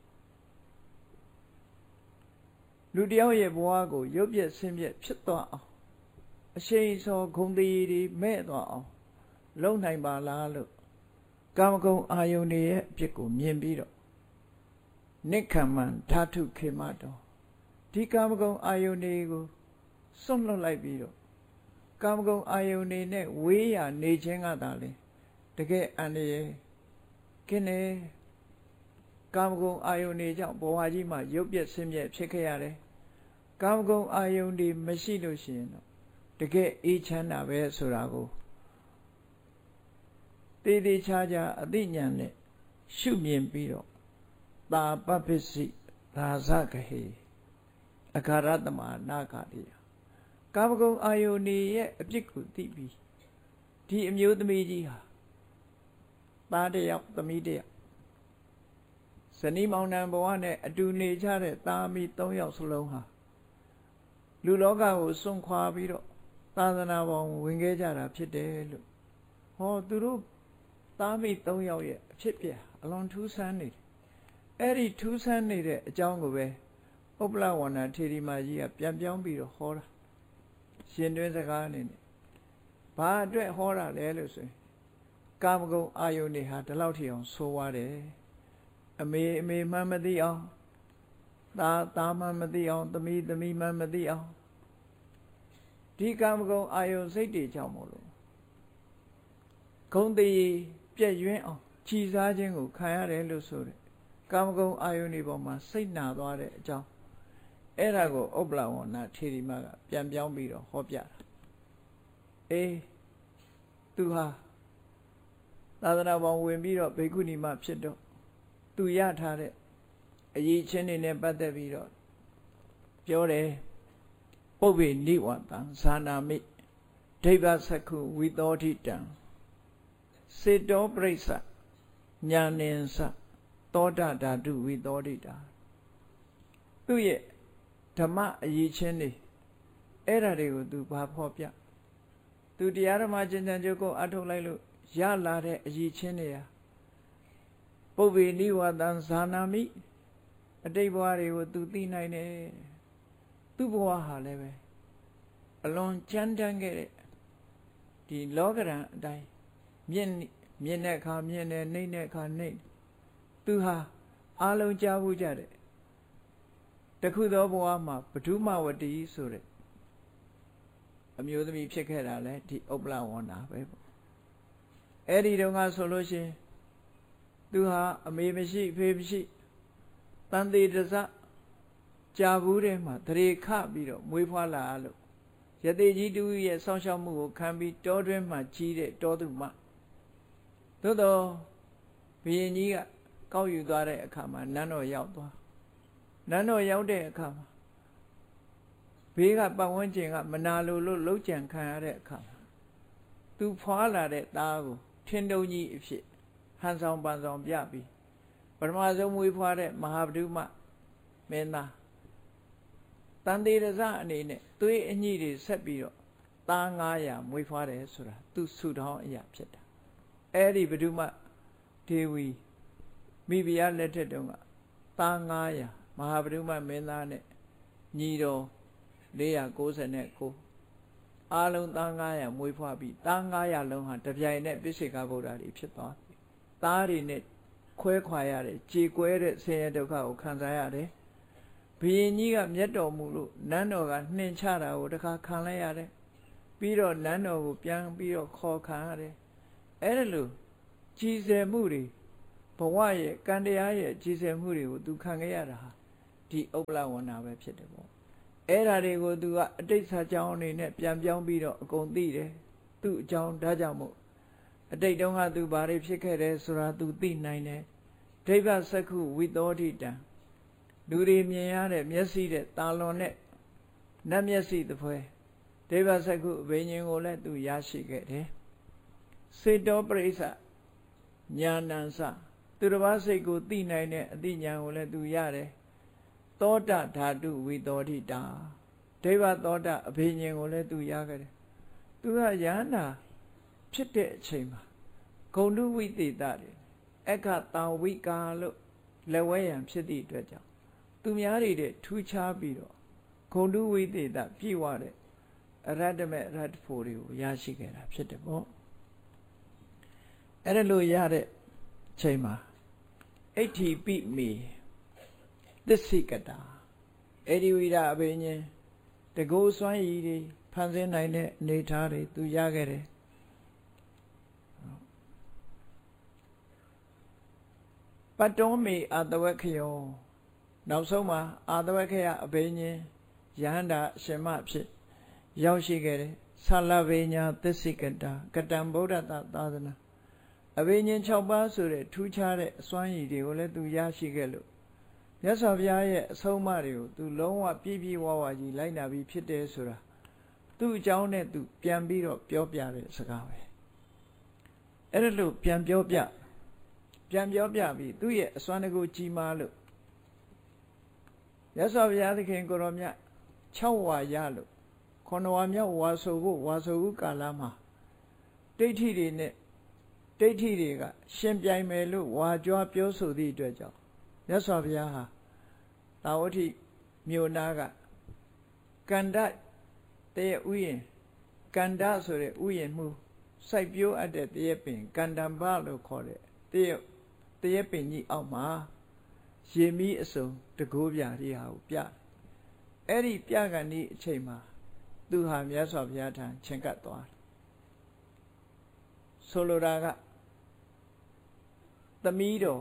လူတယောက်ရဲ့ဘဝကိုရုပ်ပြက်ဆင်းပြက်ဖြစ်သွားအောင်အရှိန်စောဂုဏ်တည်တွေမဲ့သွားအောင်လုံနိုင်ပါလားလို့ကာမဂုဏ်အာယုန်ရဲ့အဖြစ်ကိုမြင်ပြီးတော့နိက္ခမံဓာတုခေမတော်ဒီကာမဂုဏ်အာယုန်ကိုစွန့်လွတ်လိုက်ပြီးတော့ကာမဂုဏ်အာယုန်နဲ့ဝေးရနေခြင်းကသာလေတကယ်အန္တရာယ်ကင်းနေကာမဂုဏ်အာယုန်ကြောင့်ဘဝကြီးမှာရုပ်ပြက်ဆင်းပြက်ဖြစ်ခဲ့ရတယ်ကာမဂုဏ်အာယုန်မရှိလို့ရှိရင်တော့တကယ်အေးချမ်းတာပဲဆိုတာကိုတည်တည်ချာချာအသိဉာဏ်နဲ့ရှုမြင်ပြီးတော့သာပပစ္စည်းရာဇကဟေအခါရတမနာဂတိယကာမဂုဏ်အာယုန်ရဲ့အပြစ်ကိုသိပြီးဒီအမျိုးသမီးကြီးဟာသားတစ်ယောက်သမီးတစ်ယောက်ဇနီးမောင်နှံဘဝနဲ့အတူနေကြတဲ့သားမီး၃ယောက်စလုံးဟာလူလောကကိုစွန့်ခွာပြီးတော့သာသနာပေါ်ဝင်ခဲ့ကြတာဖြစ်တယ်လို့ဟောသူတို့သားမီး၃ယောက်ရဲ့အဖြစ်ပြအလွန်ထူးဆန်းနေတယ်အဲ့ဒီထူးဆန်းနေတဲ့အကြောင်းကိုပဲဥပ္ပလဝန္ဒထေရီမကြီးကပြန်ပြောင်းပြီးတော့ဟောတာရှင်တွင်းစကားအနေနဲ့ဘာအတွက်ဟောတာလဲလို့ဆိုရင်ကာမဂုဏ်အာယုန်တွေဟာဒီလောက်ထိအောင်ဆိုးွားတယ်အမေမှမသိအောင်သားမှမသိအောင်သမီးမှမသိအောင်ဒီကာမဂုဏ်အာယုန်စိတ်တွေကြောင့်မို့လို့ဂုဏ်တည်ပြည့်ယွင်းအောင်ခြိစားခြင်းကိုခံရတယ်လို့ဆိုတယ်ကာမဂုဏ်အာယုန်ဒီပေါ်မှာစိတ်နာသွားတဲ့အကြောင်းအဲ့ဒါကိုဥပ္ပလဝန္ဒထေရီမကပြန်ပြောင်းပြီးတော့ဟောပြတာအေးသူဟာသာသနာပေါ်ဝင်ပြီးတော့ဘိက္ခုနီမဖြစ်တော့သူရထားတဲ့အရေးချင်းတွေနဲ့ပတ်သက်ပြီးတော့ပြောတယ်ပုဗ္ဗေနိဝတံဇာနာမိဒိဗ္ဗသက္ခုဝိသောဋိတံစေတောပရိစ္ဆညာနင်္စသောတဓာတုဝိသောဋိတာသူရဲ့ဓမ္မအရေးချင်းတွေအဲ့ဓာတွေကိုသူဘာဖော်ပြသူတရားဓမ္မကျင့်ကြံကြိုးကိုအထုတ်လိုက်လို့ရလာတဲ့အရေးချင်းတွေဟာပုဗ္ဗေနိဝတံဇာနာမိအတိတ်ဘဝတွေကိုသူသိနိုင်တယ်သူ့ဘဝဟာလည်းပဲအလွန်ကြမ်းတမ်းခဲ့တဲ့ဒီလောကရန်အတိုင်းမြင့်တဲ့အခါမြင့်တယ်နှိမ့်တဲ့အခါနှိမ့်သူဟာအလုံးကြားဘူးကြတဲ့တခုသောဘဝမှာပထမဝတီဆိုတဲ့အမျိုးသမီးဖြစ်ခဲ့တာလဲဒီဥပ္ပလဝန္ဒပဲပေါ့အဲ့ဒီတုန်းကဆိုလို့ရှိရင်သူဟာအမေမရှိအဖေမရှိတန်သေးတစကြာဘူးတဲ့မှာတရေခပြီးတော့မွေးဖွားလာလို့ယတိကြီးတူရဲ့စောင့်ရှောက်မှုကိုခံပြီးတောတွင်းမှာကြီးတဲ့တောသူမသို့တော့ဘုရင်ကြီးကကောက်ယူသွားတဲ့အခါမှာနန်းတော်ရောက်သွားနန်းတော်ရောက်တဲ့အခါမှာဘေးကပတ်ဝန်းကျင်ကမနာလိုလို့လှုပ်ကြံခံရတဲ့အခါမှာသူဖွာလာတဲ့သားကိုထင်းတုံကြီးအဖြစ်ဟန်ဆောင်ပန်ဆောင်ပြပြီးပထမဆုံးမွေးဖွားတဲ့မဟာဗုဒ္ဓမမင်းသားတန်သေးရဇအနေနဲ့သွေးအညိတွေဆက်ပြီးတော့သား900မွေးဖွားတယ်ဆိုတာသူဆုတောင်းအရာဖြစ်တာအဲ့ဒီဗုဒ္ဓမဒေဝီမိဖုရားလက်ထက်တုန်းကသား900မဟာဗုဒ္ဓမမင်းသားနဲ့ညီတော်499အားလုံးသား900မွေးဖွားပြီးသား900လုံးဟာတပြိုင်နက်ပိစိကဗုဒ္ဓတွေဖြစ်သွားပြီသားတွေနဲ့ခွဲခွာရတယ်ကြေကွဲတဲ့ဆင်းရဲဒုက္ခကိုခံစားရတယ်ဘုရင်ကြီးကမျက်တော်မူလို့နန်းတော်ကနှင်ချတာကိုတခါခံလိုက်ရတယ်ပြီးတော့နန်းတော်ကိုပြန်ပြီးတော့ခေါ်ခံရတယ်အဲ့ဒါလို့ကြည်စယ်မှုတွေဘဝရဲ့ကံတရားရဲ့ကြည်စယ်မှုတွေကိုသူခံခဲ့ရတာဟာဒဒီဥပ္ပလဝဏပဲဖြစ်တယ်ပေါ့အဲ့ဓာတွေကိုသူကအတိတ်စာကြောင်းအနေနဲ့ပြန်ပြောင်းပြီးတော့အကုန်သိတယ်သူ့အကြောင်းဒါကြောင့်မို့အတိတ်တုန်းကသူဘာတွေဖြစ်ခဲ့တယ်ဆိုတာသူသိနိုင်တယ်ဒိဗ္ဗစက္ခုဝိသောတိတံလူတွေမြင်ရတဲ့မျက်စိတဲ့တာလွန်တဲ့နတ်မျက်စိတစ်ဖွဲဒိဗ္ဗစက္ခုအဘိညာဉ်ကိုလည်းသူရရှိခဲ့တယ်စေတောပရိစ္ဆညာဏံစသူတစ်ပါးစိတ်ကိုသိနိုင်တဲ့အသိဉာဏ်ကိုလည်းသူရတယ်သောတဓာတုဝိသောတိတာဒိဗ္ဗသောတအဘိညာဉ်ကိုလည်းသူရခဲ့တယ်သူကယန္တာဖြစ်တဲ့အချိန်မှာဂုဏ်တုဝိသေတတွေအခတာဝိကာလို့လက်ဝဲရန်ဖြစ်သည့်အတွက်ကြောင့်သူများတွေတဲ့ထူးခြားပြီးတော့ဂုဏ်တုဝိသေတပြည့်ဝတဲ့အရတ္တမေအရတ္တဖို့တွေကိုရရှိခဲ့တာဖြစ်တယ်ပေါ့အဲ့ဒါလို့ရတဲ့အချိန်မှာအဋ္ဌိပိမေသစ္စိကတာအဲ့ဒီဝိရအဘိညာဉ်တကောစွမ်းရည်တွေဖန်ဆင်းနိုင်တဲ့အနေထားတွေသူရခဲ့တယ်ပတ္တောမေအာတဝခယောနောက်ဆုံးမှာအာတဝခယအဘိညာဉ်ယဟန္တာအရှင်မဖြစ်ရောက်ရှိခဲ့တယ်ဆလဗေညာသစ္စိကတာကတံဗုဒ္ဓတသာသနာအဘိညာဉ်6ပါးဆိုတဲ့ထူးခြားတဲ့အစွမ်းရည်တွေကိုလည်းသူရရှိခဲ့လို့မြတ်စွာဘုရားရဲ့အဆုံးအမတွေကိုသူလုံးဝပြည့်ပြည့်ဝဝကြီးလိုက်နာပြီးဖြစ်တယ်ဆိုတာသူ့အကြောင်းနဲ့သူပြန်ပြီးတော့ပြောပြတဲ့စကားပဲအဲ့ဒါလို့ပြန်ပြောပြပြီးသူ့ရဲ့အစွမ်းတကူကြီးမားလို့မြတ်စွာဘုရားသခင်ကိုရောမြတ်6ဝါရလို့9ဝါမြောက်ဝါဆိုဖို့ဝါဆိုဥကာလမှာဒိဋ္ဌိတွေကရှင်ပြိုင်မယ်လို့ဝါကြွားပြောဆိုသည့်အတွက်ကြောင့်မြတ်စွာဘုရားဟာသာဝတိမြို့နာကကန္တတရဥယျာဉ်ကန္တဆိုတဲ့ဥယျာဉ်မှုစိုက်ပျိုးအပ်တဲ့တရပင်ကန္တံဘလို့ခေါ်တဲ့တရပင်ကြီးအောက်မှာရေမီးအစုံတကိုးပြတွေဟာကိုပြအဲ့ဒီပြကန်ဒီအချိန်မှာသူဟာမြတ်စွာဘုရားထံချဉ်ကပ်သွားဆိုလိုတာကသမီးတော်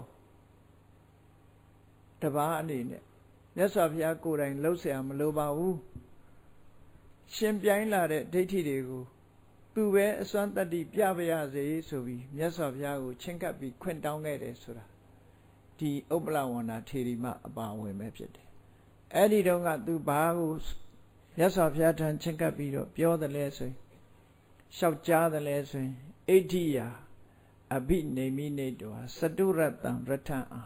တပါးအနေနဲ့မြတ်စွာဘုရားကိုယ်တိုင်လှုပ်เสียမလိုပါဘူးရှင်ပြိုင်းလာတဲ့ဒိဋ္ဌိတွေကိုသူပဲအစွမ်းတတ္တိပြပါရစေဆိုပြီးမြတ်စွာဘုရားကိုချဉ်ကပ်ပြီးခွင့်တောင်းခဲ့တယ်ဆိုတာဒီဥပ္ပလဝန္တာထေရီမအပါဝင်ပဲဖြစ်တယ်အဲ့ဒီတော့ကသူဘာကိုမြတ်စွာဘုရားထံချဉ်ကပ်ပြီးတော့ပြောတယ်လဲဆိုရင်လျှောက်ကြားတယ်လဲဆိုရင်အဋ္ဌိယာအဘိနေမိနေတောစတုရတံရထံအာ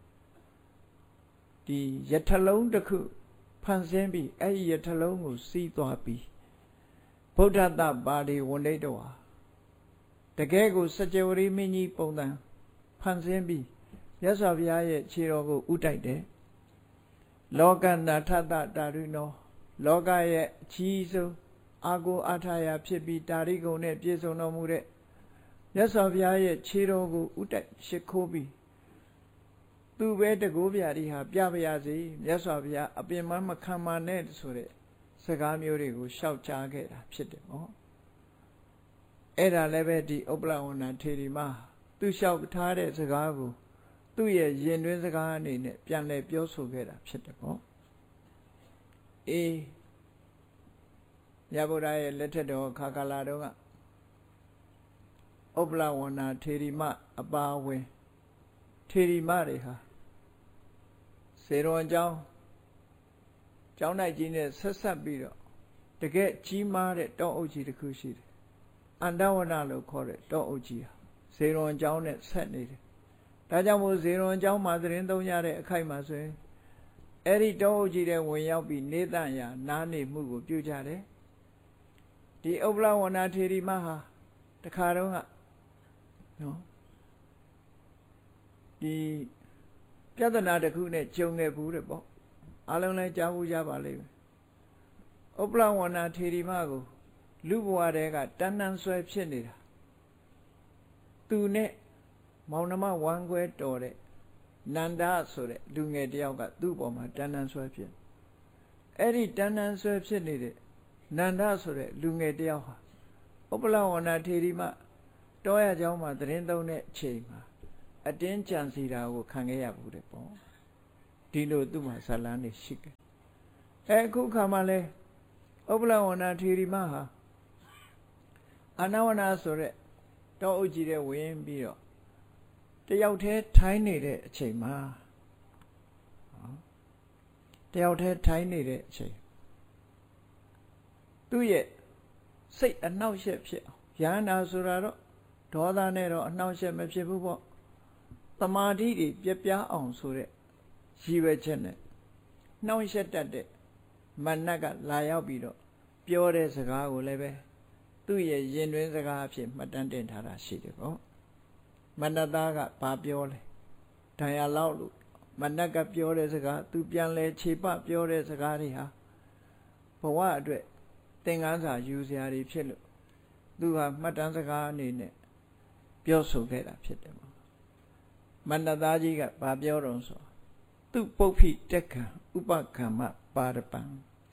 ဒီယထလုံးတစ်ခုဖန်ဆင်းပြီးအဲ့ဒီယထလုံးကိုစီးသွားပြီးဗုဒ္ဓတပါဠိဝန္ဒိတောဟာတကယ်ကိုစကြဝဠာမင်းကြီးပုံသဏ္ဍာန်ဖန်ဆင်းပြီးမြတ်စွာဘုရားရဲ့ခြေတော်ကိုဥတိုက်တယ်လောကနာထတတာရိနောလောကရဲ့အကြီးဆုံးအာကိုအာထာယဖြစ်ပြီးတာရိဂုံနဲ့ပြည့်စုံတော်မူတဲ့မြတ်စွာဘုရားရဲ့ခြေတော်ကိုဥတိုက်ရှိခိုးပြီးသူပဲတကိုးပြာဒီဟာပြပါရစေမြတ်စွာဘုရားအပင်မခံမနဲ့ဆိုတဲ့စကားမျိုးတွေကိုရှောက်ချခဲ့တာဖြစ်တယ်ပေါ့အဲ့ဒါလည်းပဲဒီဥပ္ပလဝန္တာထေရီမသူလျှောက်ထားတဲ့စကားကိုသူ့ရဲ့ယဉ်တွင်းစကားအနေနဲ့ပြန်လည်ပြောဆိုခဲ့တာဖြစ်တယ်ပေါ့အေးမြတ်ဗုဒ္ဓရဲ့လက်ထက်တော်ခါကာလတော်ကဥပ္ပလဝန္တာထေရီမအပါဝင်ထေရီမတွေဟာစေတော်ကျောင်းနိုင်ကြီးနဲ့ဆက်ဆက်ပြီးတော့တကယ်ကြီးမားတဲ့တောအုပ်ကြီးတစ်ခုရှိတယ်အန္တဝနလို့ခေါ်တဲ့တောအုပ်ကြီးဟာစေတော်ကျောင်းနဲ့ဆက်နေတယ်ဒါကြောင့်မို့စေတော်ကျောင်းမှာသတင်းသုံးရတဲ့အခိုက်မှာဆိုရင်အဲ့ဒီတောအုပ်ကြီးတဲ့ဝင်ရောက်ပြီးနေတန့်ရာနားနေမှုကိုပြုကြတယ်ဒီဥပ္ပလဝန္တာထေရီမဟာတခါတော့ကနော်ဒီပြဿနာတစ်ခုနဲ့ကြုံခဲ့ဘူးတဲ့ပေါ့အားလုံးလည်းကြားဘူးကြပါလိမ့်မယ်ဥပ္ပလဝန္တာထေရီမကိုလူဘဝတဲကတဏ္ဍန်ဆွဲဖြစ်နေတာသူနဲ့မောင်နှမဝမ်းခွဲတော်တဲ့နန္ဒဆိုတဲ့လူငယ်တယောက်ကသူ့ပေါ်မှာတဏ္ဍန်ဆွဲဖြစ်အဲ့ဒီတဏ္ဍန်ဆွဲဖြစ်နေတဲ့နန္ဒဆိုတဲ့လူငယ်တယောက်ဟာဥပ္ပလဝန္တာထေရီမတောရကျောင်းမှာသတင်းသုံးတဲ့အချိန်မှာအတင်းကြံစီတာကိုခံခဲ့ရဘူးတဲ့ပေါ့ဒီလိုသူ့မှာဇာလန်းနေရှိတယ်အခုခါမှလဲဥပ္ပလဝဏထေရီမဟာအာနဝနာဆိုတဲ့တောအုပ်ကြီးတဲ့ဝင်ပြီးတော့တယောက်တည်းထိုင်းနေတဲ့အချိန်မှာတယောက်တည်းထိုင်းနေတဲ့အချိန်သူ့ရဲ့စိတ်အနှောက်အယှက်ဖြစ်အောင်ယန္တာဆိုတာတော့ဒေါသနဲ့တော့အနှောက်အယှက်မဖြစ်ဘူးပေါ့သမာဓိတွေပြပြအောင်ဆိုတဲ့ရည်ရွယ်ချက်နဲ့နှောက်ယှက်တတ်တဲ့မနတ်ကလာရောက်ပြီးတော့ပြောတဲ့စကားကိုလည်းပဲသူ့ရဲ့ရင်တွင်းစကားအဖြစ်မှတ်တမ်းတင်ထားတာရှိတယ်ပေါ့မနတ်သားကဘာပြောလဲဒဏ်ရာလောက်လို့မနတ်ကပြောတဲ့စကားသူပြန်လဲခြေပပြောတဲ့စကားတွေဟာဘဝအတွက်သင်ခန်းစာယူစရာတွေဖြစ်လို့သူဟာမှတ်တမ်းစကားအနေနဲ့ပြောဆိုခဲ့တာဖြစ်တယ်ပေါ့မနတ်သားကြီးကဘာပြောတော့ဆိုသူပုပ္ဖိတက်ခံဥပကမ္မပါရပံ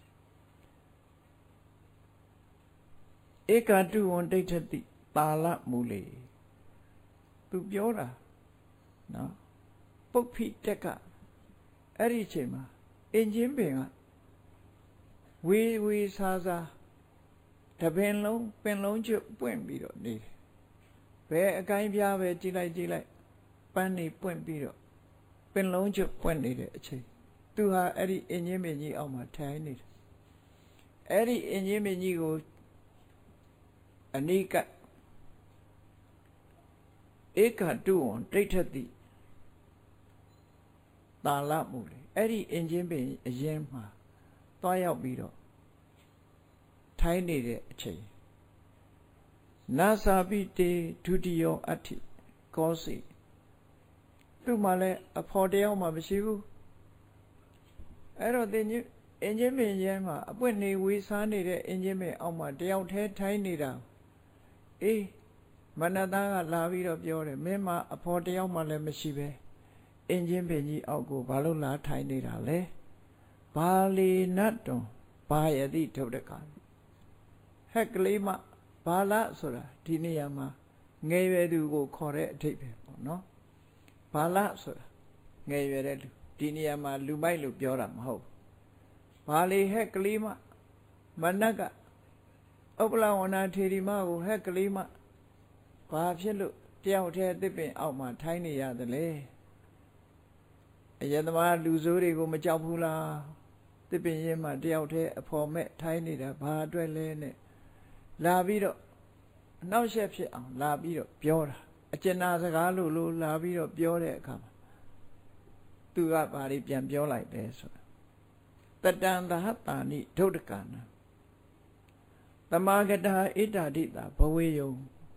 ဧကတုဝံဒိဋ္ဌတိပါဠမူလေသူပြောတာနော်ပုပ္ဖိတက်ကအဲ့ဒီအချိန်မှာအင်ဂျင်ပင်ကဝေဆာဆာတပင်လုံးကျွတ်ပွင့်ပြီးတော့နေတယ်ဘယ်အကိုင်းပြားပဲကြည့်လိုက်ပန်းနေပွင့်ပြီးတော့ပင်လုံးကျွတ်ပွင့်နေတဲ့အချိန်သူဟာအဲ့ဒီအင်ဂျင်ပင်ကြီးအောက်မှာထိုင်နေတယ်အဲ့ဒီအင်ဂျင်ပင်ကြီးကိုအနိကဧကတုဝံဒိဋ္ဌတိတာလမှုလေအဲ့ဒီအင်ဂျင်ပင်အရင်မှာသွားရောက်ပြီးတော့ထိုင်းနေတဲ့အချိန်နာစာပိတေဒုတိယောအဋ္ဌိကောစီသူ့မှာလည်းအဖော်တယောက်မှမရှိဘူးအဲ့တော့အင်ဂျင်ပင်ရဲမှာအပွင့်နေဝေးစားနေတဲ့အင်ဂျင်ပင်အောက်မှာတယောက်တည်းထိုင်းနေတာအေးမနတသားကလာပြီးတော့ပြောတယ်မင်းမအဖော်တယောက်မှလည်းမရှိပဲအင်ဂျင်ပင်ကြီးအောက်ကိုဘာလို့လာထိုင်နေတာလဲဘာလီနတ်တွန်ဘာယတိဒုဒ္ဒကဟက်ကလေးမဘာလဆိုတာဒီနေရာမှာငယ်ရွယ်သူကိုခေါ်တဲ့အဓိပ္ပာယ်ပေါ့နော်ဘာလဆိုတာငယ်ရွယ်တဲ့လူဒီနေရာမှာလူမိုက်လို့ပြောတာမဟုတ်ဘာလီဟက်ကလေးမမနတ်ကဥပ္ပလဝဏထေရီမကိုဟက်ကလေးမဘာဖြစ်လို့တယောက်တည်းသစ်ပင်အောက်မှာထိုင်းနေရသလဲအယသမားလူဆိုးတွေကိုမကြောက်ဘူးလားသစ်ပင်ရင်မှာတယောက်တည်းအဖော်မဲ့ထိုင်းနေတာဘာအတွက်လဲနဲ့လာပြီးတော့အနှောက်အယှက်ဖြစ်အောင်လာပြီးတော့ပြောတာအကျဉ်းနာစကားလို့လာပြီးတော့ပြောတဲ့အခါမှာသူကဘာတွေပြန်ပြောလိုက်လဲဆိုတာတတံသဟတာနိဒုဒ္ဒကနာသမာဂတာဣဒ္ဓာတိတာဘဝေယုံ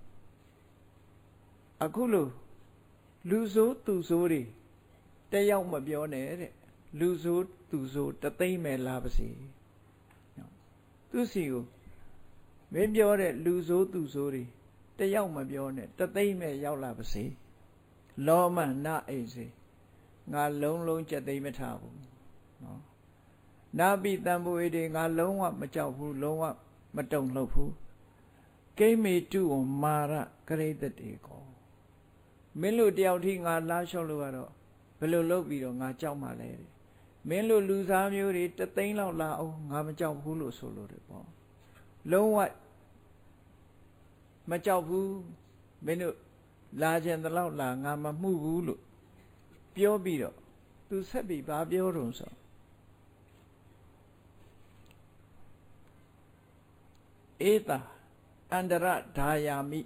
အခုလို့လူဆိုးသူဆိုးတွေတယောက်မပြောနဲ့တဲ့လူဆိုးသူဆိုးတသိမ့်မဲ့လာပါစေသူစီကိုမင်းပြောတဲ့လူဆိုးသူဆိုးတွေတယောက်မပြောနဲ့တသိမ့်မဲ့ရောက်လာပါစေလောမနအိစေငါလုံးကြက်သိမ့်မထားဘူးနော်နာပိတံဘဝေတွေငါလုံးဝမကြောက်ဘူးလုံးဝမတုံ့လှုပ်ဘူးကိမေတုဝမာရကရိတတေကောမင်းတို့တယောက်ထိငါလာလျှော့လို့ကတော့ဘယ်လိုလုပ်ပြီးတော့ငါကြောက်မှလဲမင်းတို့လူစားမျိုးတွေတသိန်းလောက်လာအောင်ငါမကြောက်ဘူးလို့ဆိုလို့တယ်ပေါ့လုံးဝမကြောက်ဘူးမင်းတို့လာခြင်းတလောက်လာငါမမှုဘူးလို့ပြောပြီးတော့သူဆက်ပြီးဘာပြောတော့ဆိုဧတာအန္တရဒါယာမိ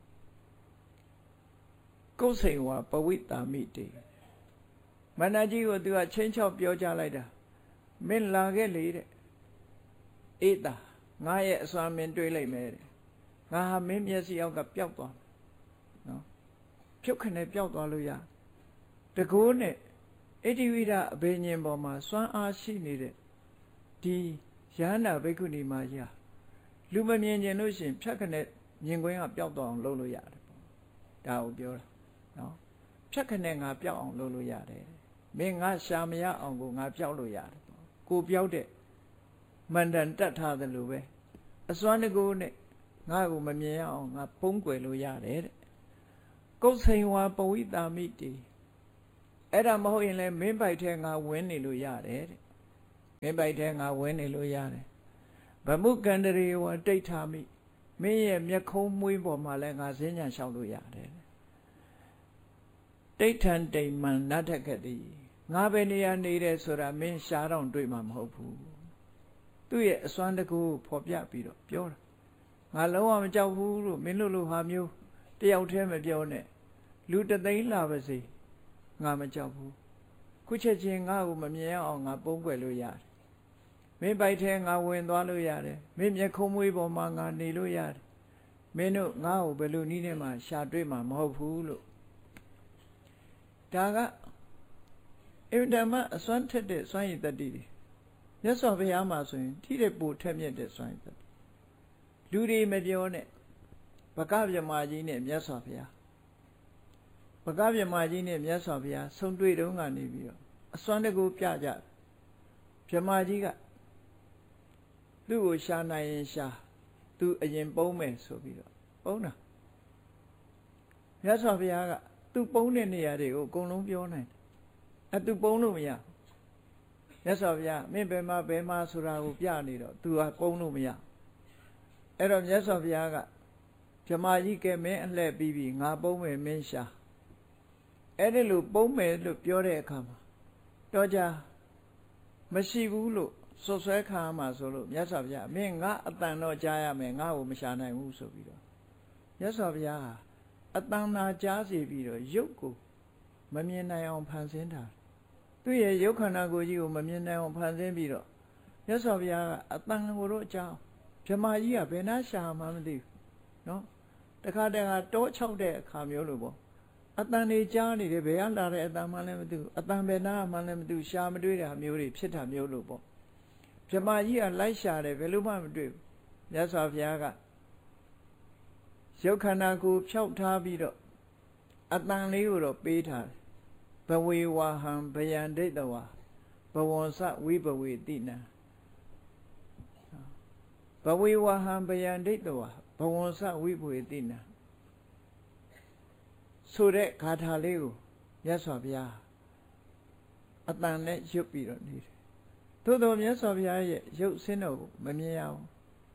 ကုဋ္စိန်ဝပဝိတာမိတေမန္တကြီးကိုသူကချင်းချောက်ပြောကြလိုက်တာမင်းလာခဲ့လေတဲ့ဧတာငါရဲ့အစွမ်းမင်းတွေးလိုက်မယ်တဲ့ငါဟာမင်းမျက်စိအောက်ကပျောက်သွားနော်ဖြုတ်ခနဲ့ပျောက်သွားလို့ရတကိုးနဲ့ဣတိဝိဒအဘိညာဉ်ပေါ်မှာစွမ်းအားရှိနေတဲ့ဒီယန္တာဘိက္ခုနီမကြီးဟာလူမမြင်ကျင်လို့ရှိရင်ဖြတ်ခနဲ့မြင်ကွင်းကပျောက်သွားအောင်လုပ်လို့ရတယ်ပေါ့ဒါကိုပြောတာနော်ဖြတ်ခနဲ့ငါပျောက်အောင်လုပ်လို့ရတယ်မင်းငါရှာမရအောင်ကိုငါပျောက်လို့ရတယ်ပေါ့ကိုပျောက်တဲ့မန္တန်တတ်ထားတယ်လို့ပဲအစွမ်းတကူနဲ့ငါ့ကိုမမြင်ရအောင်ငါပုံးကွယ်လို့ရတယ်တဲ့ကုဋ္စိန်ဝါပဝိတာမိတေအဲ့ဒါမဟုတ်ရင်လည်းမင်းပိုက်ထဲငါဝင်နေလို့ရတယ်တဲ့မင်းပိုက်ထဲငါဝင်နေလို့ရတယ်ဗမှုကန္တရေဝတိဋ္ဌာမိမင်းရဲ့မျက်ခုံးမွေးပေါ်မှာလည်းငါစဉ္ညာလျှောက်လို့ရတယ်တိဋ္ဌံတိမ်မံနတ္ထကတိငါပဲနေရနေတယ်ဆိုတာမင်းရှားတော့တွေ့မှာမဟုတ်ဘူးသူ့ရဲ့အစွမ်းတကူဖော်ပြပြီးတော့ပြောတာငါလုံးဝမကြောက်ဘူးလို့မင်းတို့လိုဟာမျိုးတယောက်တည်းမပြောနဲ့လူတသိန်းလာပါစေငါမကြောက်ဘူးခုချက်ချင်းငါ့ကိုမမြင်အောင်ငါပုံးကွယ်လို့ရတယ်မင်းပိုက်ထဲငါဝင်သွားလို့ရတယ်မင်းမျက်ခုံးမွေးပေါ်မှာငါနေလို့ရတယ်မင်းတို့ငါ့ကိုဘယ်လိုနည်းနဲ့မှရှာတွေ့မှာမဟုတ်ဘူးလို့ဒါကအင်တမအစွမ်းထက်တဲ့စွမ်းရည်တတ္တိတွေမြတ်စွာဘုရားမှာဆိုရင်ထိတဲ့ပိုထက်မြက်တဲ့စွမ်းရည်တတ္တိလူတွေမပြောနဲ့ဗကဗြဟ္မာကြီးနဲ့မြတ်စွာဘုရားဗကဗြဟ္မာကြီးနဲ့မြတ်စွာဘုရားဆုံတွေ့တုန်းကနေပြီးတော့အစွမ်းတကူပြကြဗြဟ္မာကြီးကသူ့ကိုရှာနိုင်ရင်ရှာသူအရင်ပုံးမယ်ဆိုပြီးတော့ပုံးတာမြတ်စွာဘုရားကသူပုံးတဲ့နေရာတွေကိုအကုန်လုံးပြောနိုင်တယ်သူပုံးလို့မရမြတ်စွာဘုရားမင်းဘယ်မှာဆိုတာကိုပြနေတော့သူကပုံးလို့မရအဲ့တော့မြတ်စွာဘုရားကဗြဟ္မာကြီးကဲမင်းအလှည့်ပြီးပြီငါပုံးမယ်မင်းရှာအဲ့ဒီလိုပုံးမယ်လို့ပြောတဲ့အခါမှာတော့ကြမရှိဘူးလို့ဆွဆွဲခံရမှာဆိုလို့မြတ်စွာဘုရားမင်းငါအတန်တော့ကြားရမယ်ငါ့ကိုမရှာနိုင်ဘူးဆိုပြီးတော့မြတ်စွာဘုရားဟာအတန်နာကြားစီပြီးတော့ရုပ်ကိုမမြင်နိုင်အောင်ဖန်ဆင်းတာသူ့ရဲ့ရုပ်ခန္ဓာကိုယ်ကြီးကိုမမြင်နိုင်အောင်ဖန်ဆင်းပြီးတော့မြတ်စွာဘုရားကအတန်ကိုတော့အကြောင်းဗြဟ္မာကြီးကဘယ်နှရှာမှမသိဘူးနော်တခါတော၆တဲ့အခါမျိုးလို့ပေါ့အတန်တွေကြားနေတယ်ဘယ်ကလာတဲ့အတန်မှလည်းမသိဘူးအတန်ဘယ်နာမှလည်းမသိဘူးရှာမတွေ့တာမျိုးတွေဖြစ်တာမျိုးလို့ပေါ့ဗြဟ္မာကြီးကလိုက်ရှာတယ်ဘယ်လိုမှမတွေ့ဘူးမြတ်စွာဘုရားကရုပ်ခန္ဓာကိုယ်ဖြောက်ထားပြီးတော့အတန်လေးကိုတော့ပေးထားတယ်ဘဝေဝဟံဗယံဒိဋ္ဌဝါဘဝံစဝိဘဝေတိနံဘဝေဝဟံဗယံဒိဋ္ဌဝါဘဝံစဝိဘဝေတိနံဆိုတဲ့ဂါထာလေးကိုမြတ်စွာဘုရားအတန်နဲ့ရွတ်ပြီးတော့နေတယ်သို့တော်မြတ်စွာဘုရားရဲ့ရုပ်ဆင်းတော်ကိုမမြင်ရဘူး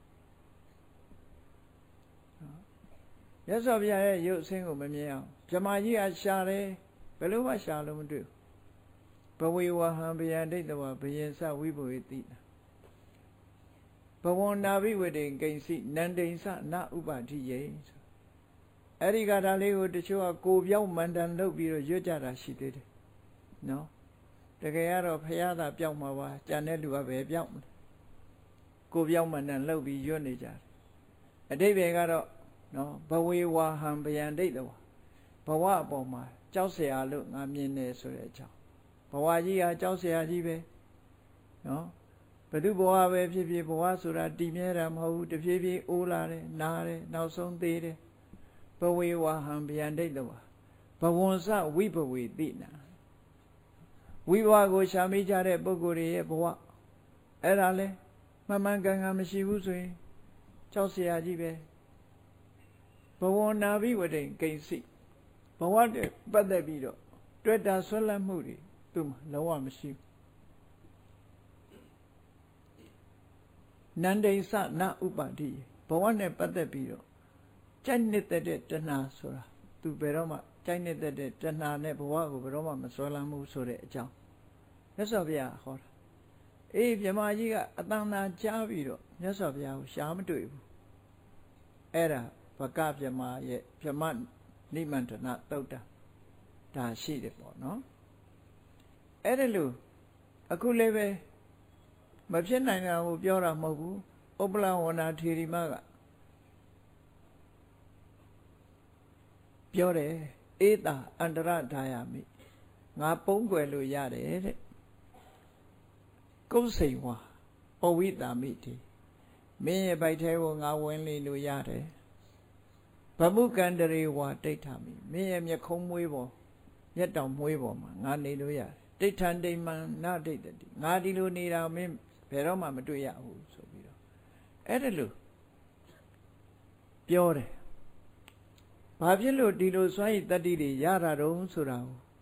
မြတ်စွာဘုရားရဲ့ရုပ်ဆင်းကိုမမြင်အောင်ဗြဟ္မာကြီးကရှာတယ်ဘယ်လိုမှရှာလို့မတွေ့ဘူးဘဝေဝဟံဗယံဒိဋ္ဌဝါဘယင်စဝိဘဝေတိဘဝနာဘိဝတေကိဉ္စီနန္တိဉ္စနဥပတိယေအဲ့ဒီကဒါလေးကိုတချို့ကကိုပြောင်းမန္တန်လုပ်ပြီးတော့ရွတ်ကြတာရှိသေးတယ်နော်တကယ်ကတော့ဖရာသာပြောင်းမှာပါကြံတဲ့လူကပဲပြောင်းကိုပြောင်းမန္တန်လုပ်ပြီးရွတ်နေကြတယ်အတိပ္ပယ်ကတော့နော်ဘဝေဝဟံဗယံဒိဋ္ဌဝါဘဝအပေါ်မှာကြောက်เสียလို့ငါမြင်နေဆိုတဲ့အကြောင်းဘဝကြီးဟာကြောက်เสียကြီးပဲနော်ဘယ်သူဘဝပဲဖြစ်ဖြစ်ဘဝဆိုတာတည်မြဲတာမဟုတ်ဘူးတဖြည်းဖြည်းအိုးလာတယ်နားတယ်နောက်ဆုံးသေးတယ်ဘဝေဝဟံဗယံဒိဋ္ဌဝါဘဝံစဝိဘဝေတိနာဝိဘဝကိုရှာမိကြတဲ့ပုဂ္ဂိုလ်တွေရဲ့ဘဝအဲ့ဒါလဲမှန်မှန်ကန်ကန်မရှိဘူးဆိုရင်ကြောက်เสียကြီးပဲဘဝနာဘိဝတိကိဉ္စီဘဝတည်းပတ်သက်ပြီးတော့တွေ့တာဆွဲလန်းမှုတွေသူ့မှာလုံးဝမရှိဘူးနန္ဒိဉ္စနဥပတိဘဝနဲ့ပတ်သက်ပြီးတော့ကြိုက်နေတဲ့တဏှာဆိုတာသူဘယ်တော့မှကြိုက်နေတဲ့တဏှာနဲ့ဘဝကိုဘယ်တော့မှမဆွဲလန်းဘူးဆိုတဲ့အကြောင်းမြတ်စွာဘုရားဟောတာအေးဗြဟ္မာကြီးကအတန်သာကြားပြီးတော့မြတ်စွာဘုရားကိုရှားမတွေ့ဘူးအဲ့ဒါဗကဗြဟ္မာရဲ့ဗြဟ္မနိမန္တနာသုတ်တာဒါရှိတယ်ပေါ့နော်အဲ့ဒါလို့အခုလည်းပဲမဖြစ်နိုင်တာကိုပြောတာမဟုတ်ဘူးဥပ္ပလဝနာထေရီမကပြောတယ်ဧတာအန္တရဒါယမိငါပုံးကွယ်လို့ရတယ်တဲ့ကုဋ္စိန်ဝါပဝိတာမိတိမင်းရဲ့ဗိုက်ထဲကိုငါဝင်လေလို့ရတယ်ဗမှုကန္တရေဝါတိဋ္ဌာမိမင်းရဲ့မျက်ခုံးမွေးပေါ်မျက်တောင်မွေးပေါ်မှာငါနေလို့ရတယ်တိဋ္ဌံဒိမံနဒိဋ္ဌတိငါဒီလိုနေတာမင်းဘယ်တော့မှမတွေ့ရဘူးဆိုပြီးတော့အဲ့ဒါလို့ပြောတယ်ဘာဖြစ်လို့ဒီလိုစွမ်းရည်တတ္တိတွေရတာတုံးဆိုတာကို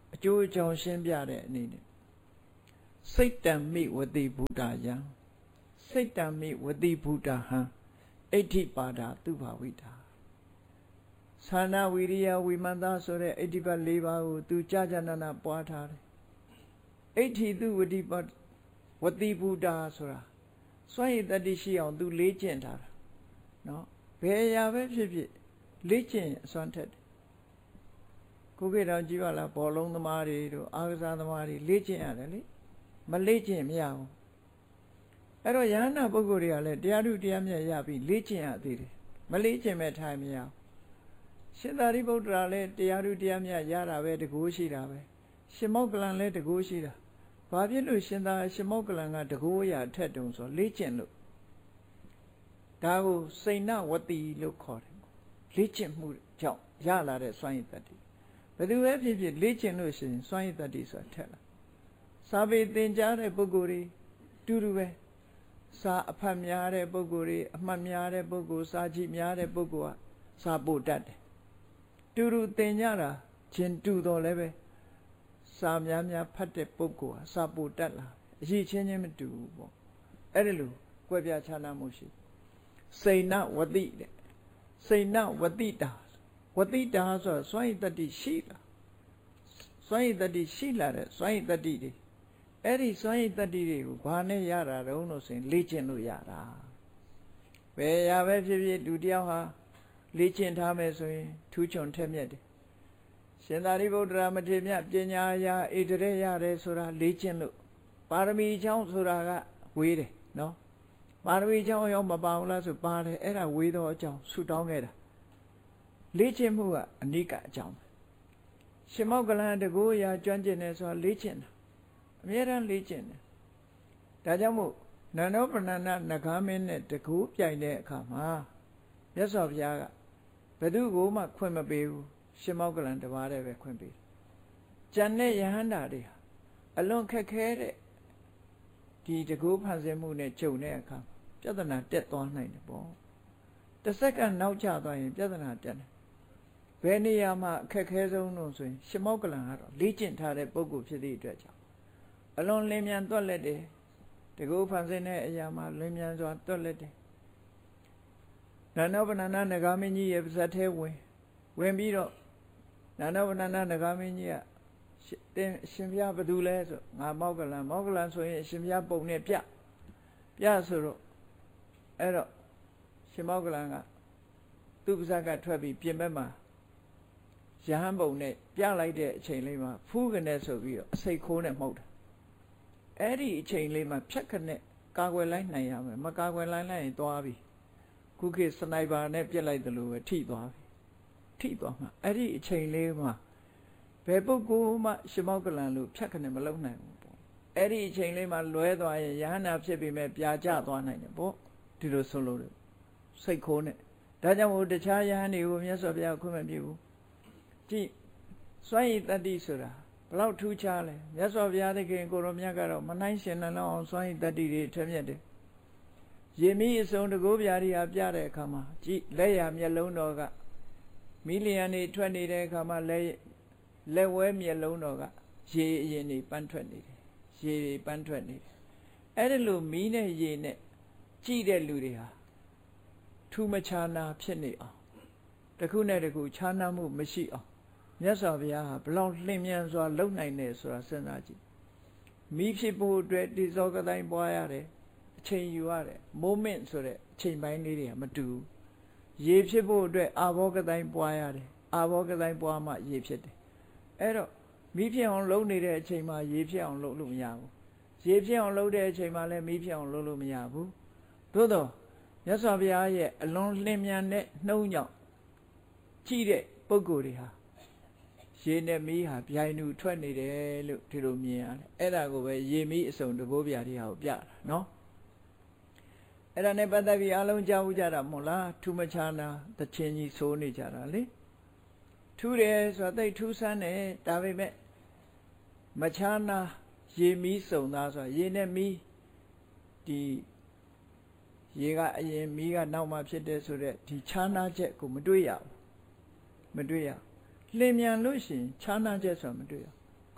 အကျိုးအကြောင်းရှင်းပြတဲ့အနေနဲ့စိတ်တံမိဝတိဗုဒ္ဓယံစိတ်တံမိဝတိဗုဒ္ဓဟံအဋ္ဌိပါဒသူဘာဝိတာသာနာဝိရိယဝိမန္တဆိုတဲ့အဋ္ဌိပတ်၄ပါးကိုသူကြာကြာနာနာပွားထားတယ်အဋ္ဌိသူဝတိပဝတိဗုဒ္ဓဆိုတာစွန့်ရည်တတ္တိရှိအောင်သူလေ့ကျင့်ထားတာနော်ဘယ်အရာပဲဖြစ်ဖြစ်လေ့ကျင့်အစွမ်းထက်တယ်ကိုခေတော်ကြည့်ပါလားဘောလုံးသမားတွေတို့အားကစားသမားတွေလေ့ကျင့်ရတယ်လေမလေ့ကျင့်မရဘူးအဲ့တော့ယဟန္တာပုဂ္ဂိုလ်တွေကလည်းတရားထုတရားမြတ်ရပြီးလေ့ကျင့်ရသေးတယ်မလေ့ကျင့်မဲ့ထိုင်မရဘူးရှင်သာရိပုတ္တရာလည်းတရားထုတရားမြတ်ရတာပဲတကူရှိတာပဲရှင်မောက္ကလန်လည်းတကူရှိတာဘာဖြစ်လို့ရှင်မောက္ကလန်ကတကူရအထက်တုံဆိုလေ့ကျင့်လို့ဒါကိုစိဏဝတိလို့ခေါ်တယ်လေ့ကျင့်မှုကြောင့်ရလာတဲ့စွမ်းရည်တတ္တိဘယ်သူပဲဖြစ်ဖြစ်လေ့ကျင့်လို့ရှိရင်စွမ်းရည်တတ္တိဆိုတာထက်လာစာပေသင်ကြားတဲ့ပုဂ္ဂိုလ်တွေတူတူပဲစာအဖတ်များတဲ့ပုဂ္ဂိုလ်တွေအမှတ်များတဲ့ပုဂ္ဂိုလ်စာကြည့်များတဲ့ပုဂ္ဂိုလ်ကစာပို့တတ်တယ်တူတူသင်ကြတာချင်းတူတော်လည်းပဲစာများများဖတ်တဲ့ပုဂ္ဂိုလ်ဟာစာပို့တတ်လာအရေးချင်းချင်းမတူဘူးပေါ့အဲ့ဒီလိုကွဲပြားခြားနားမှုရှိစိဏဝတိတဲ့စိဏဝတိတာဝတိတာဆိုစွမ်းရည်တတ္တိရှိလာစွမ်းရည်တတ္တိရှိလာတဲ့စွမ်းရည်တတ္တိတွေအဲ့ဒီစွမ်းရည်တတ္တိတွေကိုဘာနဲ့ရတာတုံးလို့ဆိုရင်လေ့ကျင့်လို့ရတာဘယ်ရာပဲဖြစ်ဖြစ်လူတယောက်ဟာလေ့ကျင့်ထားမယ်ဆိုရင်ထူးချွန်ထက်မြက်တယ်ရှင်သာရိပုတ္တရာမထေရမြတ်ပညာရာဣတရေရတယ်ဆိုတာလေ့ကျင့်လို့ပါရမီချောင်းဆိုတာကဝေးတယ်နော်ပါရမီချောင်းရောမပါဘူးလားဆိုပါတယ်အဲ့ဒါဝေးသောအကြောင်းဆုတောင်းခဲ့တာလေ့ကျင့်မှုကအနိကအကြောင်းရှင်မောက္ကလန်တကူရာကျွမ်းကျင်တယ်ဆိုတာလေ့ကျင့်တာအမြဲတမ်းလေ့ကျင့်တယ်ဒါကြောင့်မို့နန္ဒောပဏ္ဏနဂါမင်းနဲ့တကူပြိုင်တဲ့အခါမှာမြတ်စွာဘုရားကဘယ်သူကိုမှခွင့်မပေးဘူးရှင်မောက္ကလန်တပါးတည်းပဲခွင့်ပေးတယ်ကျန်တဲ့ယဟန္တာတွေဟာအလွန်ခက်ခဲတဲ့ဒီတကူဖန်ဆင်းမှုနဲ့ကြုံတဲ့အခါပြဿနာတက်သွားနိုင်တယ်ပေါ့တစ်စက္ကန့်နောက်ကျသွားရင်ပြဿနာတက်တယ်ဘယ်နေရာမှာအခက်ခဲဆုံးလို့ဆိုရင်ရှင်မောက္ကလန်ကတော့လေ့ကျင့်ထားတဲ့ပုဂ္ဂိုလ်ဖြစ်သည့်အတွက်ကြောင့်အလွန်လင်းမြန်တွက်လက်တယ်တကူဖန်ဆင်းတဲ့အရာမှာလင်းမြန်စွာတွက်လက်တယ်နန္ဒောပဏ္ဏနဂါမင်းကြီးရဲ့ပါဇက်ထဲဝင်ပြီးတော့နန္ဒောပဏ္ဏနဂါမင်းကြီးကတင်ရှင်ဘုရားဘာလို့လဲဆိုငါမောက္ကလန်ဆိုရင်ရှင်ဘုရားပုံနဲ့ပြဆိုတော့အဲ့တော့ရှင်မောက္ကလန်ကသူ့ပါဇက်ကထွက်ပြီးပြင်ဘက်မှာရဟန်းပုံနဲ့ပြလိုက်တဲ့အချိန်လေးမှာဖူးကနေဆိုပြီးတော့အစိတ်ခိုးနဲ့မှုတ်တာအဲ့ဒီအချိန်လေးမှာဖြတ်ခနဲ့ကာကွယ်လိုက်နိုင်ရမယ်မကာကွယ်လိုက်ရင်သွားပြီခုခေတ်စနိုက်ပါနဲ့ပြစ်လိုက်တယ်လို့ပဲထိသွားပြီထိသွားမှာအဲ့ဒီအချိန်လေးမှာဘယ်ပုဂ္ဂိုလ်မှရှင်မောက္ကလန်လို့ဖြတ်ခနဲ့မလုံနိုင်ဘူးပေါ့အဲ့ဒီအချိန်လေးမှာလွဲသွားရင်ယဟန္တာဖြစ်ပြီးမဲ့ပြာကျသွားနိုင်တယ်ပေါ့ဒီလိုဆိုလို့စိတ်ခိုးနဲ့ဒါကြောင့်မို့တခြားယဟန်တွေကိုမြတ်စွာဘုရားခွင့်မပြုဘူးကြည့်စွန့်ရည်တတ္တိဆိုတာဘလောက်ထူးခြားလဲမြတ်စွာဘုရားသခင်ကိုရောမြတ်ကတော့မနိုင်ရှင်နှလုံးအောင်စွန့်ရည်တတ္တိတွေထက်မြက်တယ်ရေမီးအစုံတကိုးပြားတွေဟာပြတဲ့အခါမှာကြည့်လက်ရမျက်လုံးတော်ကမီလီယံတွေထွက်နေတဲ့အခါမှာလက်ဝဲမျက်လုံးတော်ကရေအရင်တွေပန်းထွက်နေတယ်ရေတွေပန်းထွက်နေတယ်အဲ့ဒီလိုမီးနဲ့ရေနဲ့ကြည့်တဲ့လူတွေဟာထူးမခြားနာဖြစ်နေအောင်တခုနဲ့တခုခြားနာမှုမရှိအောင်မြတ်စွာဘုရားဟာဘလောက်လင်းမြန်စွာလုပ်နိုင်တယ်ဆိုတာစဉ်းစားကြည့်မိဖြစ်ဖို့အတွက်တိဇောကတိုင်းပွားရတယ်အချိန်ယူရတယ် moment ဆိုတဲ့အချိန်ပိုင်းလေးတွေကမတူရေဖြစ်ဖို့အတွက်အာဘောကတိုင်းပွားရတယ်အာဘောကတိုင်းပွားမှရေဖြစ်တယ်အဲ့တော့မိဖြစ်အောင်လုပ်နေတဲ့အချိန်မှာရေဖြစ်အောင်လုပ်လို့မရဘူးရေဖြစ်အောင်လုပ်တဲ့အချိန်မှာလည်းမိဖြစ်အောင်လုပ်လို့မရဘူးသို့တော့မြတ်စွာဘုရားရဲ့အလွန်လင်းမြန်တဲ့နှုံးကြောင့်ကြည့်တဲ့ပုဂ္ဂိုလ်တွေဟာရေနဲ့မီးဟာပြိုင်တူထွက်နေတယ်လို့ဒီလိုမြင်ရတယ်အဲ့ဒါကိုပဲရေမီးအစုံတဘိုးပြားတွေဟာကိုပြတာနော်အဲ့ဒါနဲ့ပတ်သက်ပြီးအလုံးကြားဦးကြတာမဟုတ်လားထူးမခြားနာတချင်းကြီးဆိုးနေကြတာလေထူးတယ်ဆိုတာသိထူးဆန်းတယ်ဒါပေမဲ့မခြားနာရေမီးစုံသားဆိုတာရေနဲ့မီးဒီရေကအရင်မီးကနောက်မှဖြစ်တယ်ဆိုတော့ဒီခြားနာချက်ကိုမတွေ့ရဘူးမတွေ့ရလင်းမြန်လို့ရှိရင်ခြားနာချက်ဆိုတာမတွေ့ရ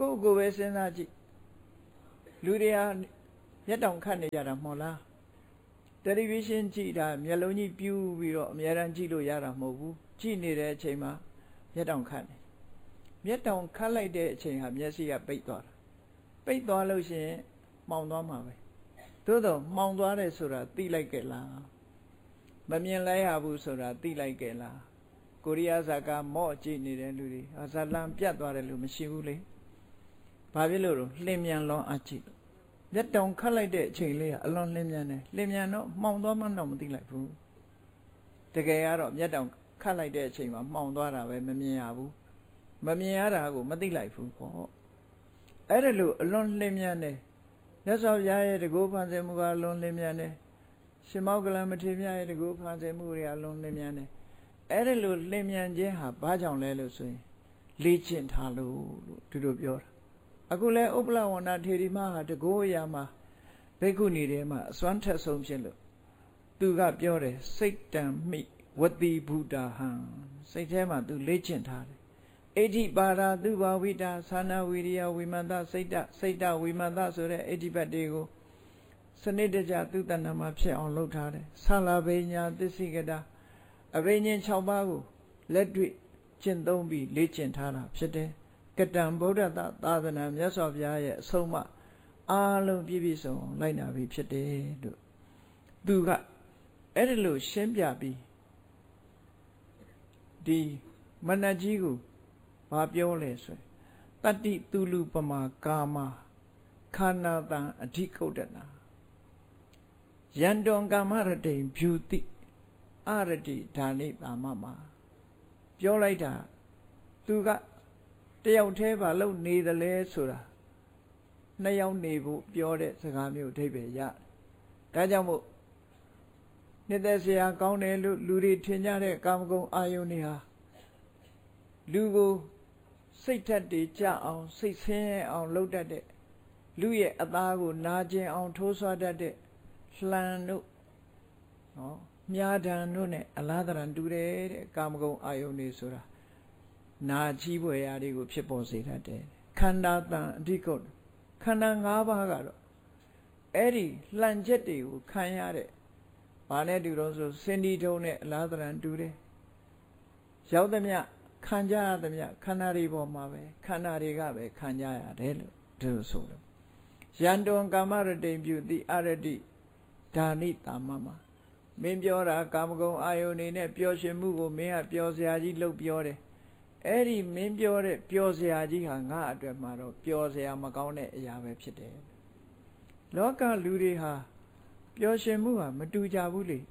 ကိုပဲစဉ်းစားကြည့်လူတွေဟာမျက်တောင်ခတ်နေကြတာမဟုတ်လားတယ်လီဗီရှင်းကြည့်တာမျက်လုံးကြီးပြူးပြီးတော့အများအားကြည့်လို့ရတာမဟုတ်ဘူးကြည့်နေတဲ့အချိန်မှာမျက်တောင်ခတ်နေမျက်တောင်ခတ်လိုက်တဲ့အချိန်ဟာမျက်စိကပိတ်သွားတာပိတ်သွားလို့ရှိရင်မှောင်သွားမှာပဲသို့တော့မှောင်သွားတယ်ဆိုတာသိလိုက်ကြလားမမြင်လိုက်ရဘူးဆိုတာသိလိုက်ကြလားကိုရီးယားဇာကမော့ကြည့်နေတဲ့လူတွေဇာလံပြတ်သွားတယ်လို့မရှိဘူးလေဘာဖြစ်လို့လင်းမြန်လွန်အကြည့်မျက်တောင်ခတ်လိုက်တဲ့အချိန်လေးကအလွန်လင်းမြန်တယ်လင်းမြန်တော့မှောင်သွားမှတော့မသိလိုက်ဘူးတကယ်ကတော့မျက်တောင်ခတ်လိုက်တဲ့အချိန်မှာမှောင်သွားတာပဲမမြင်ရဘူးမမြင်ရတာကိုမသိလိုက်ဘူးပေါ့အဲ့ဒါလို့အလွန်လင်းမြန်တယ်မြတ်စွာဘုရားရဲ့တကုဖန်ဆယ်မှုကအလွန်လင်းမြန်တယ်ရှင်မောကလမထေရရဲ့တကုဖန်ဆယ်မှုတွေအလွန်လင်းမြန်တယ်အဲ့ဒါလို့လင်းမြန်ခြင်းဟာဘာကြောင့်လဲလို့ဆိုရင်လေ့ကျင့်ထားလို့သူတို့ပြောတာအခုလဲဥပ္ပလဝန္ဒထေရီမဟာတကုအရာမှာဘိက္ခုနီတွေမှာအစွမ်းထက်ဆုံးဖြစ်လို့သူကပြောတယ်စိတ်တံမိဝတိဘုဒ္ဓဟံစိတ်ထဲမှာသူလေ့ကျင့်ထားတယ်အဋ္ဌိပါဒသုဘာဝိတာသာနာဝိရိယဝိမန္တစိတ်တဝိမန္တဆိုတဲ့အဋ္ဌိပတ်တွေကိုစနစ်တကျသူတဏ္ဍမှာဖြစ်အောင်လုပ်ထားတယ်ဆလာဘိညာသစ္စိကတာအဘိညာဉ်6ပါးကိုလက်တွေ့ကျင့်သုံးပြီးလေ့ကျင့်ထားတာဖြစ်တယ်ကတံဗုဒ္ဓသာသနာမြတ်စွာဘုရားရဲ့အဆုံးအမအားလုံးပြည့်ပြည့်စုံအောင်လိုက်နာပြီးဖြစ်တယ်လို့သူကအဲ့ဒါလို့ရှင်းပြပြီးဒီမနတ်ကြီးကိုဘာပြောလဲဆိုရင်တတ္တိသူလူပမာကာမခန္ဓာတံအဓိကုတ္တနာယန္တောကာမရတိဖြူတိအရတိဓာနိတာမမှာပြောလိုက်တာသူကတယောက်တည်းဘာလို့နေတယ်လဲဆိုတာနှစ်ယောက်နေဖို့ပြောတဲ့စကားမျိုးအဓိပ္ပာယ်ရတယ်ဒါကြောင့်မို့နှစ်သက်စရာကောင်းတယ်လို့လူတွေထင်ကြတဲ့ကာမဂုဏ်အာယုန်တွေဟာလူကိုစိတ်ထက်တွေကြအောင်စိတ်ဆင်းရဲအောင်လုပ်တတ်တဲ့လူရဲ့အသားကိုနာကျင်အောင်ထိုးဆွတတ်တဲ့လှန်တို့နော်မြားဒံတို့နဲ့အလားတရံတူတယ်တဲ့ကာမဂုဏ်အာယုန်တွေဆိုတာနာချီးပွေရာတွေကိုဖြစ်ပေါ်စေတတ်တယ်ခန္ဓာတံအဓိကုတ်ခန္ဓာ၅ပါးကတော့အဲ့ဒီလှန်ချက်တွေကိုခံရတဲ့ဘာနဲ့တူတော့ဆိုစင်ဒီထုံးနဲ့အလားတရံတူတယ်ရောက်သမျှခံကြရသမျှခန္ဓာတွေပေါ်မှာပဲခန္ဓာတွေကပဲခံကြရတယ်လို့ဒီလိုဆိုတယ်ယန္တောကာမရတိပြုတိအရတိဓာနိတာမမှာမင်းပြောတာကာမဂုဏ်အာယုန်နေနဲ့ပျော်ရွှင်မှုကိုမင်းကပျော်စရာကြီးလုပ်ပြောတယ်အဲ့ဒီမင်းပြောတဲ့ပျော်စရာကြီးဟာငါအတွက်မှာတော့ပျော်စရာမကောင်းတဲ့အရာပဲဖြစ်တယ်လောကလူတွေဟာပျော်ရွှင်မှုဟာမတူကြဘူးလေ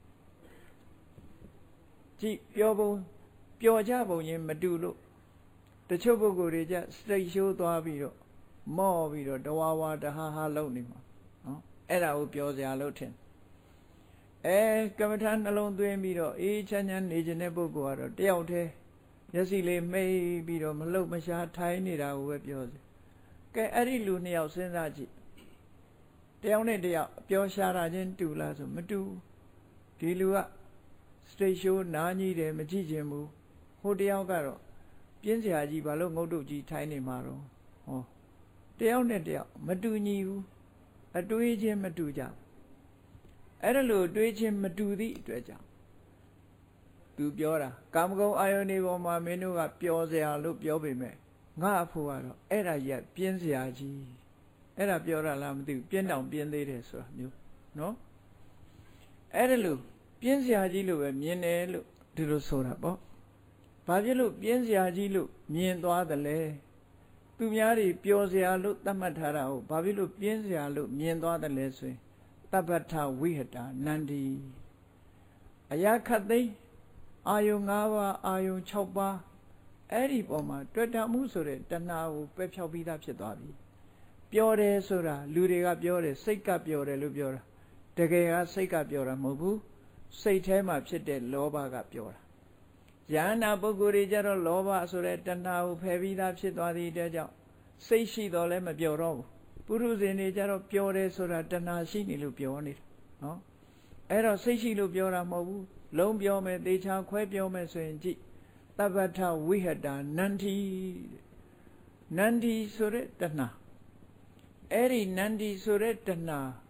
ကြည့်ပျော်ကြပုံချင်းမတူလို့တချို့ပုဂ္ဂိုလ်တွေကြစိတ်ရှိုးသွားပြီးတော့မော့ပြီးတော့တဝါဝါတဟာဟာလုံနေမှာနော်အဲ့ဒါကိုပျော်စရာလို့ထင်ကမ္မထာနှလုံးသွင်းပြီးတော့အေးချမ်းချမ်းနေခြင်းတဲ့ပုဂ္ဂိုလ်ကတော့တယောက်တည်းမျက်စိလေးမိတ်ပြီးတော့မလှုပ်မရှားထိုင်နေတာကိုပဲပြောစေကဲအဲ့ဒီလူနှစ်ယောက်စဉ်းစားကြည့်တယောက်နဲ့တယောက်ပျော်ရှားတာချင်းတူလားဆိုမတူဒီလူကစတိတ်ရှိုးနားကြီးတယ်မကြည့်ခြင်းဘူးဟိုတယောက်ကတော့ပြင်းစရာကြီးဘာလို့ငုတ်တုတ်ကြီးထိုင်နေမှာတော့ဟောတယောက်နဲ့တယောက်မတူညီဘူးအတွေးချင်းမတူကြဘူးအဲ့ဒါလို့တွေးချင်းမတူသည့်အတွက်ကြောင့်သူပြောတာကာမဂုဏ်အာယုန်တွေပေါ်မှာမင်းတို့ကပျော်စရာလို့ပြောပေမဲ့ငါအဖို့ကတော့အဲ့ဒါကြီးကပြင်းစရာကြီးအဲ့ဒါပြောတာလားမသိဘူးပြင်းတောင်ပြင်းသေးတယ်ဆိုတာမျိုးနော်အဲ့ဒါလို့ပြင်းစရာကြီးလို့ပဲမြင်တယ်လို့ဒီလိုဆိုတာပေါ့ဘာဖြစ်လို့ပြင်းစရာကြီးလို့မြင်သွားတယ်လဲသူများတွေပျော်စရာလို့သတ်မှတ်ထားတာဟုတ်ဘာဖြစ်လို့ပြင်းစရာလို့မြင်သွားတယ်လဲဆိုရင်တပ္ပထဝိဟတာနန္ဒီအရာခတ်သိမ်းအာယုံ၅ပါးအာယုံ6ပါးအဲ့ဒီပေါ်မှာတွေ့တာမှုဆိုတဲ့တဏှာကိုပယ်ဖြောက်ပြီးသားဖြစ်သွားပြီပြောတယ်ဆိုတာလူတွေကပြောတယ်စိတ်ကပြောတယ်လို့ပြောတာတကယ်ကစိတ်ကပြောတာမဟုတ်ဘူးစိတ်ထဲမှာဖြစ်တဲ့လောဘကပြောတာယန္နာပုဂ္ဂိုလ်တွေကြတော့လောဘဆိုတဲ့တဏှာကိုဖယ်ပြီးသားဖြစ်သွားသည့်အတွက်ကြောင့်စိတ်ရှိတော့လည်းမပြောတော့ဘူးပုရုဇဉ်တွေကြတော့ပြောတယ်ဆိုတာတဏှာရှိနေလို့ပြောနေတာနော်အဲ့တော့စိတ်ရှိလို့ပြောတာမဟုတ်ဘူးလုံးပြောမယ်သေချာခွဲပြောမယ်ဆိုရင်ကြည့်တပ္ပထဝိဟတာနန္တိနန္ဒီဆိုတဲ့တဏှာအဲ့ဒီနန္ဒီဆိုတဲ့တဏှာ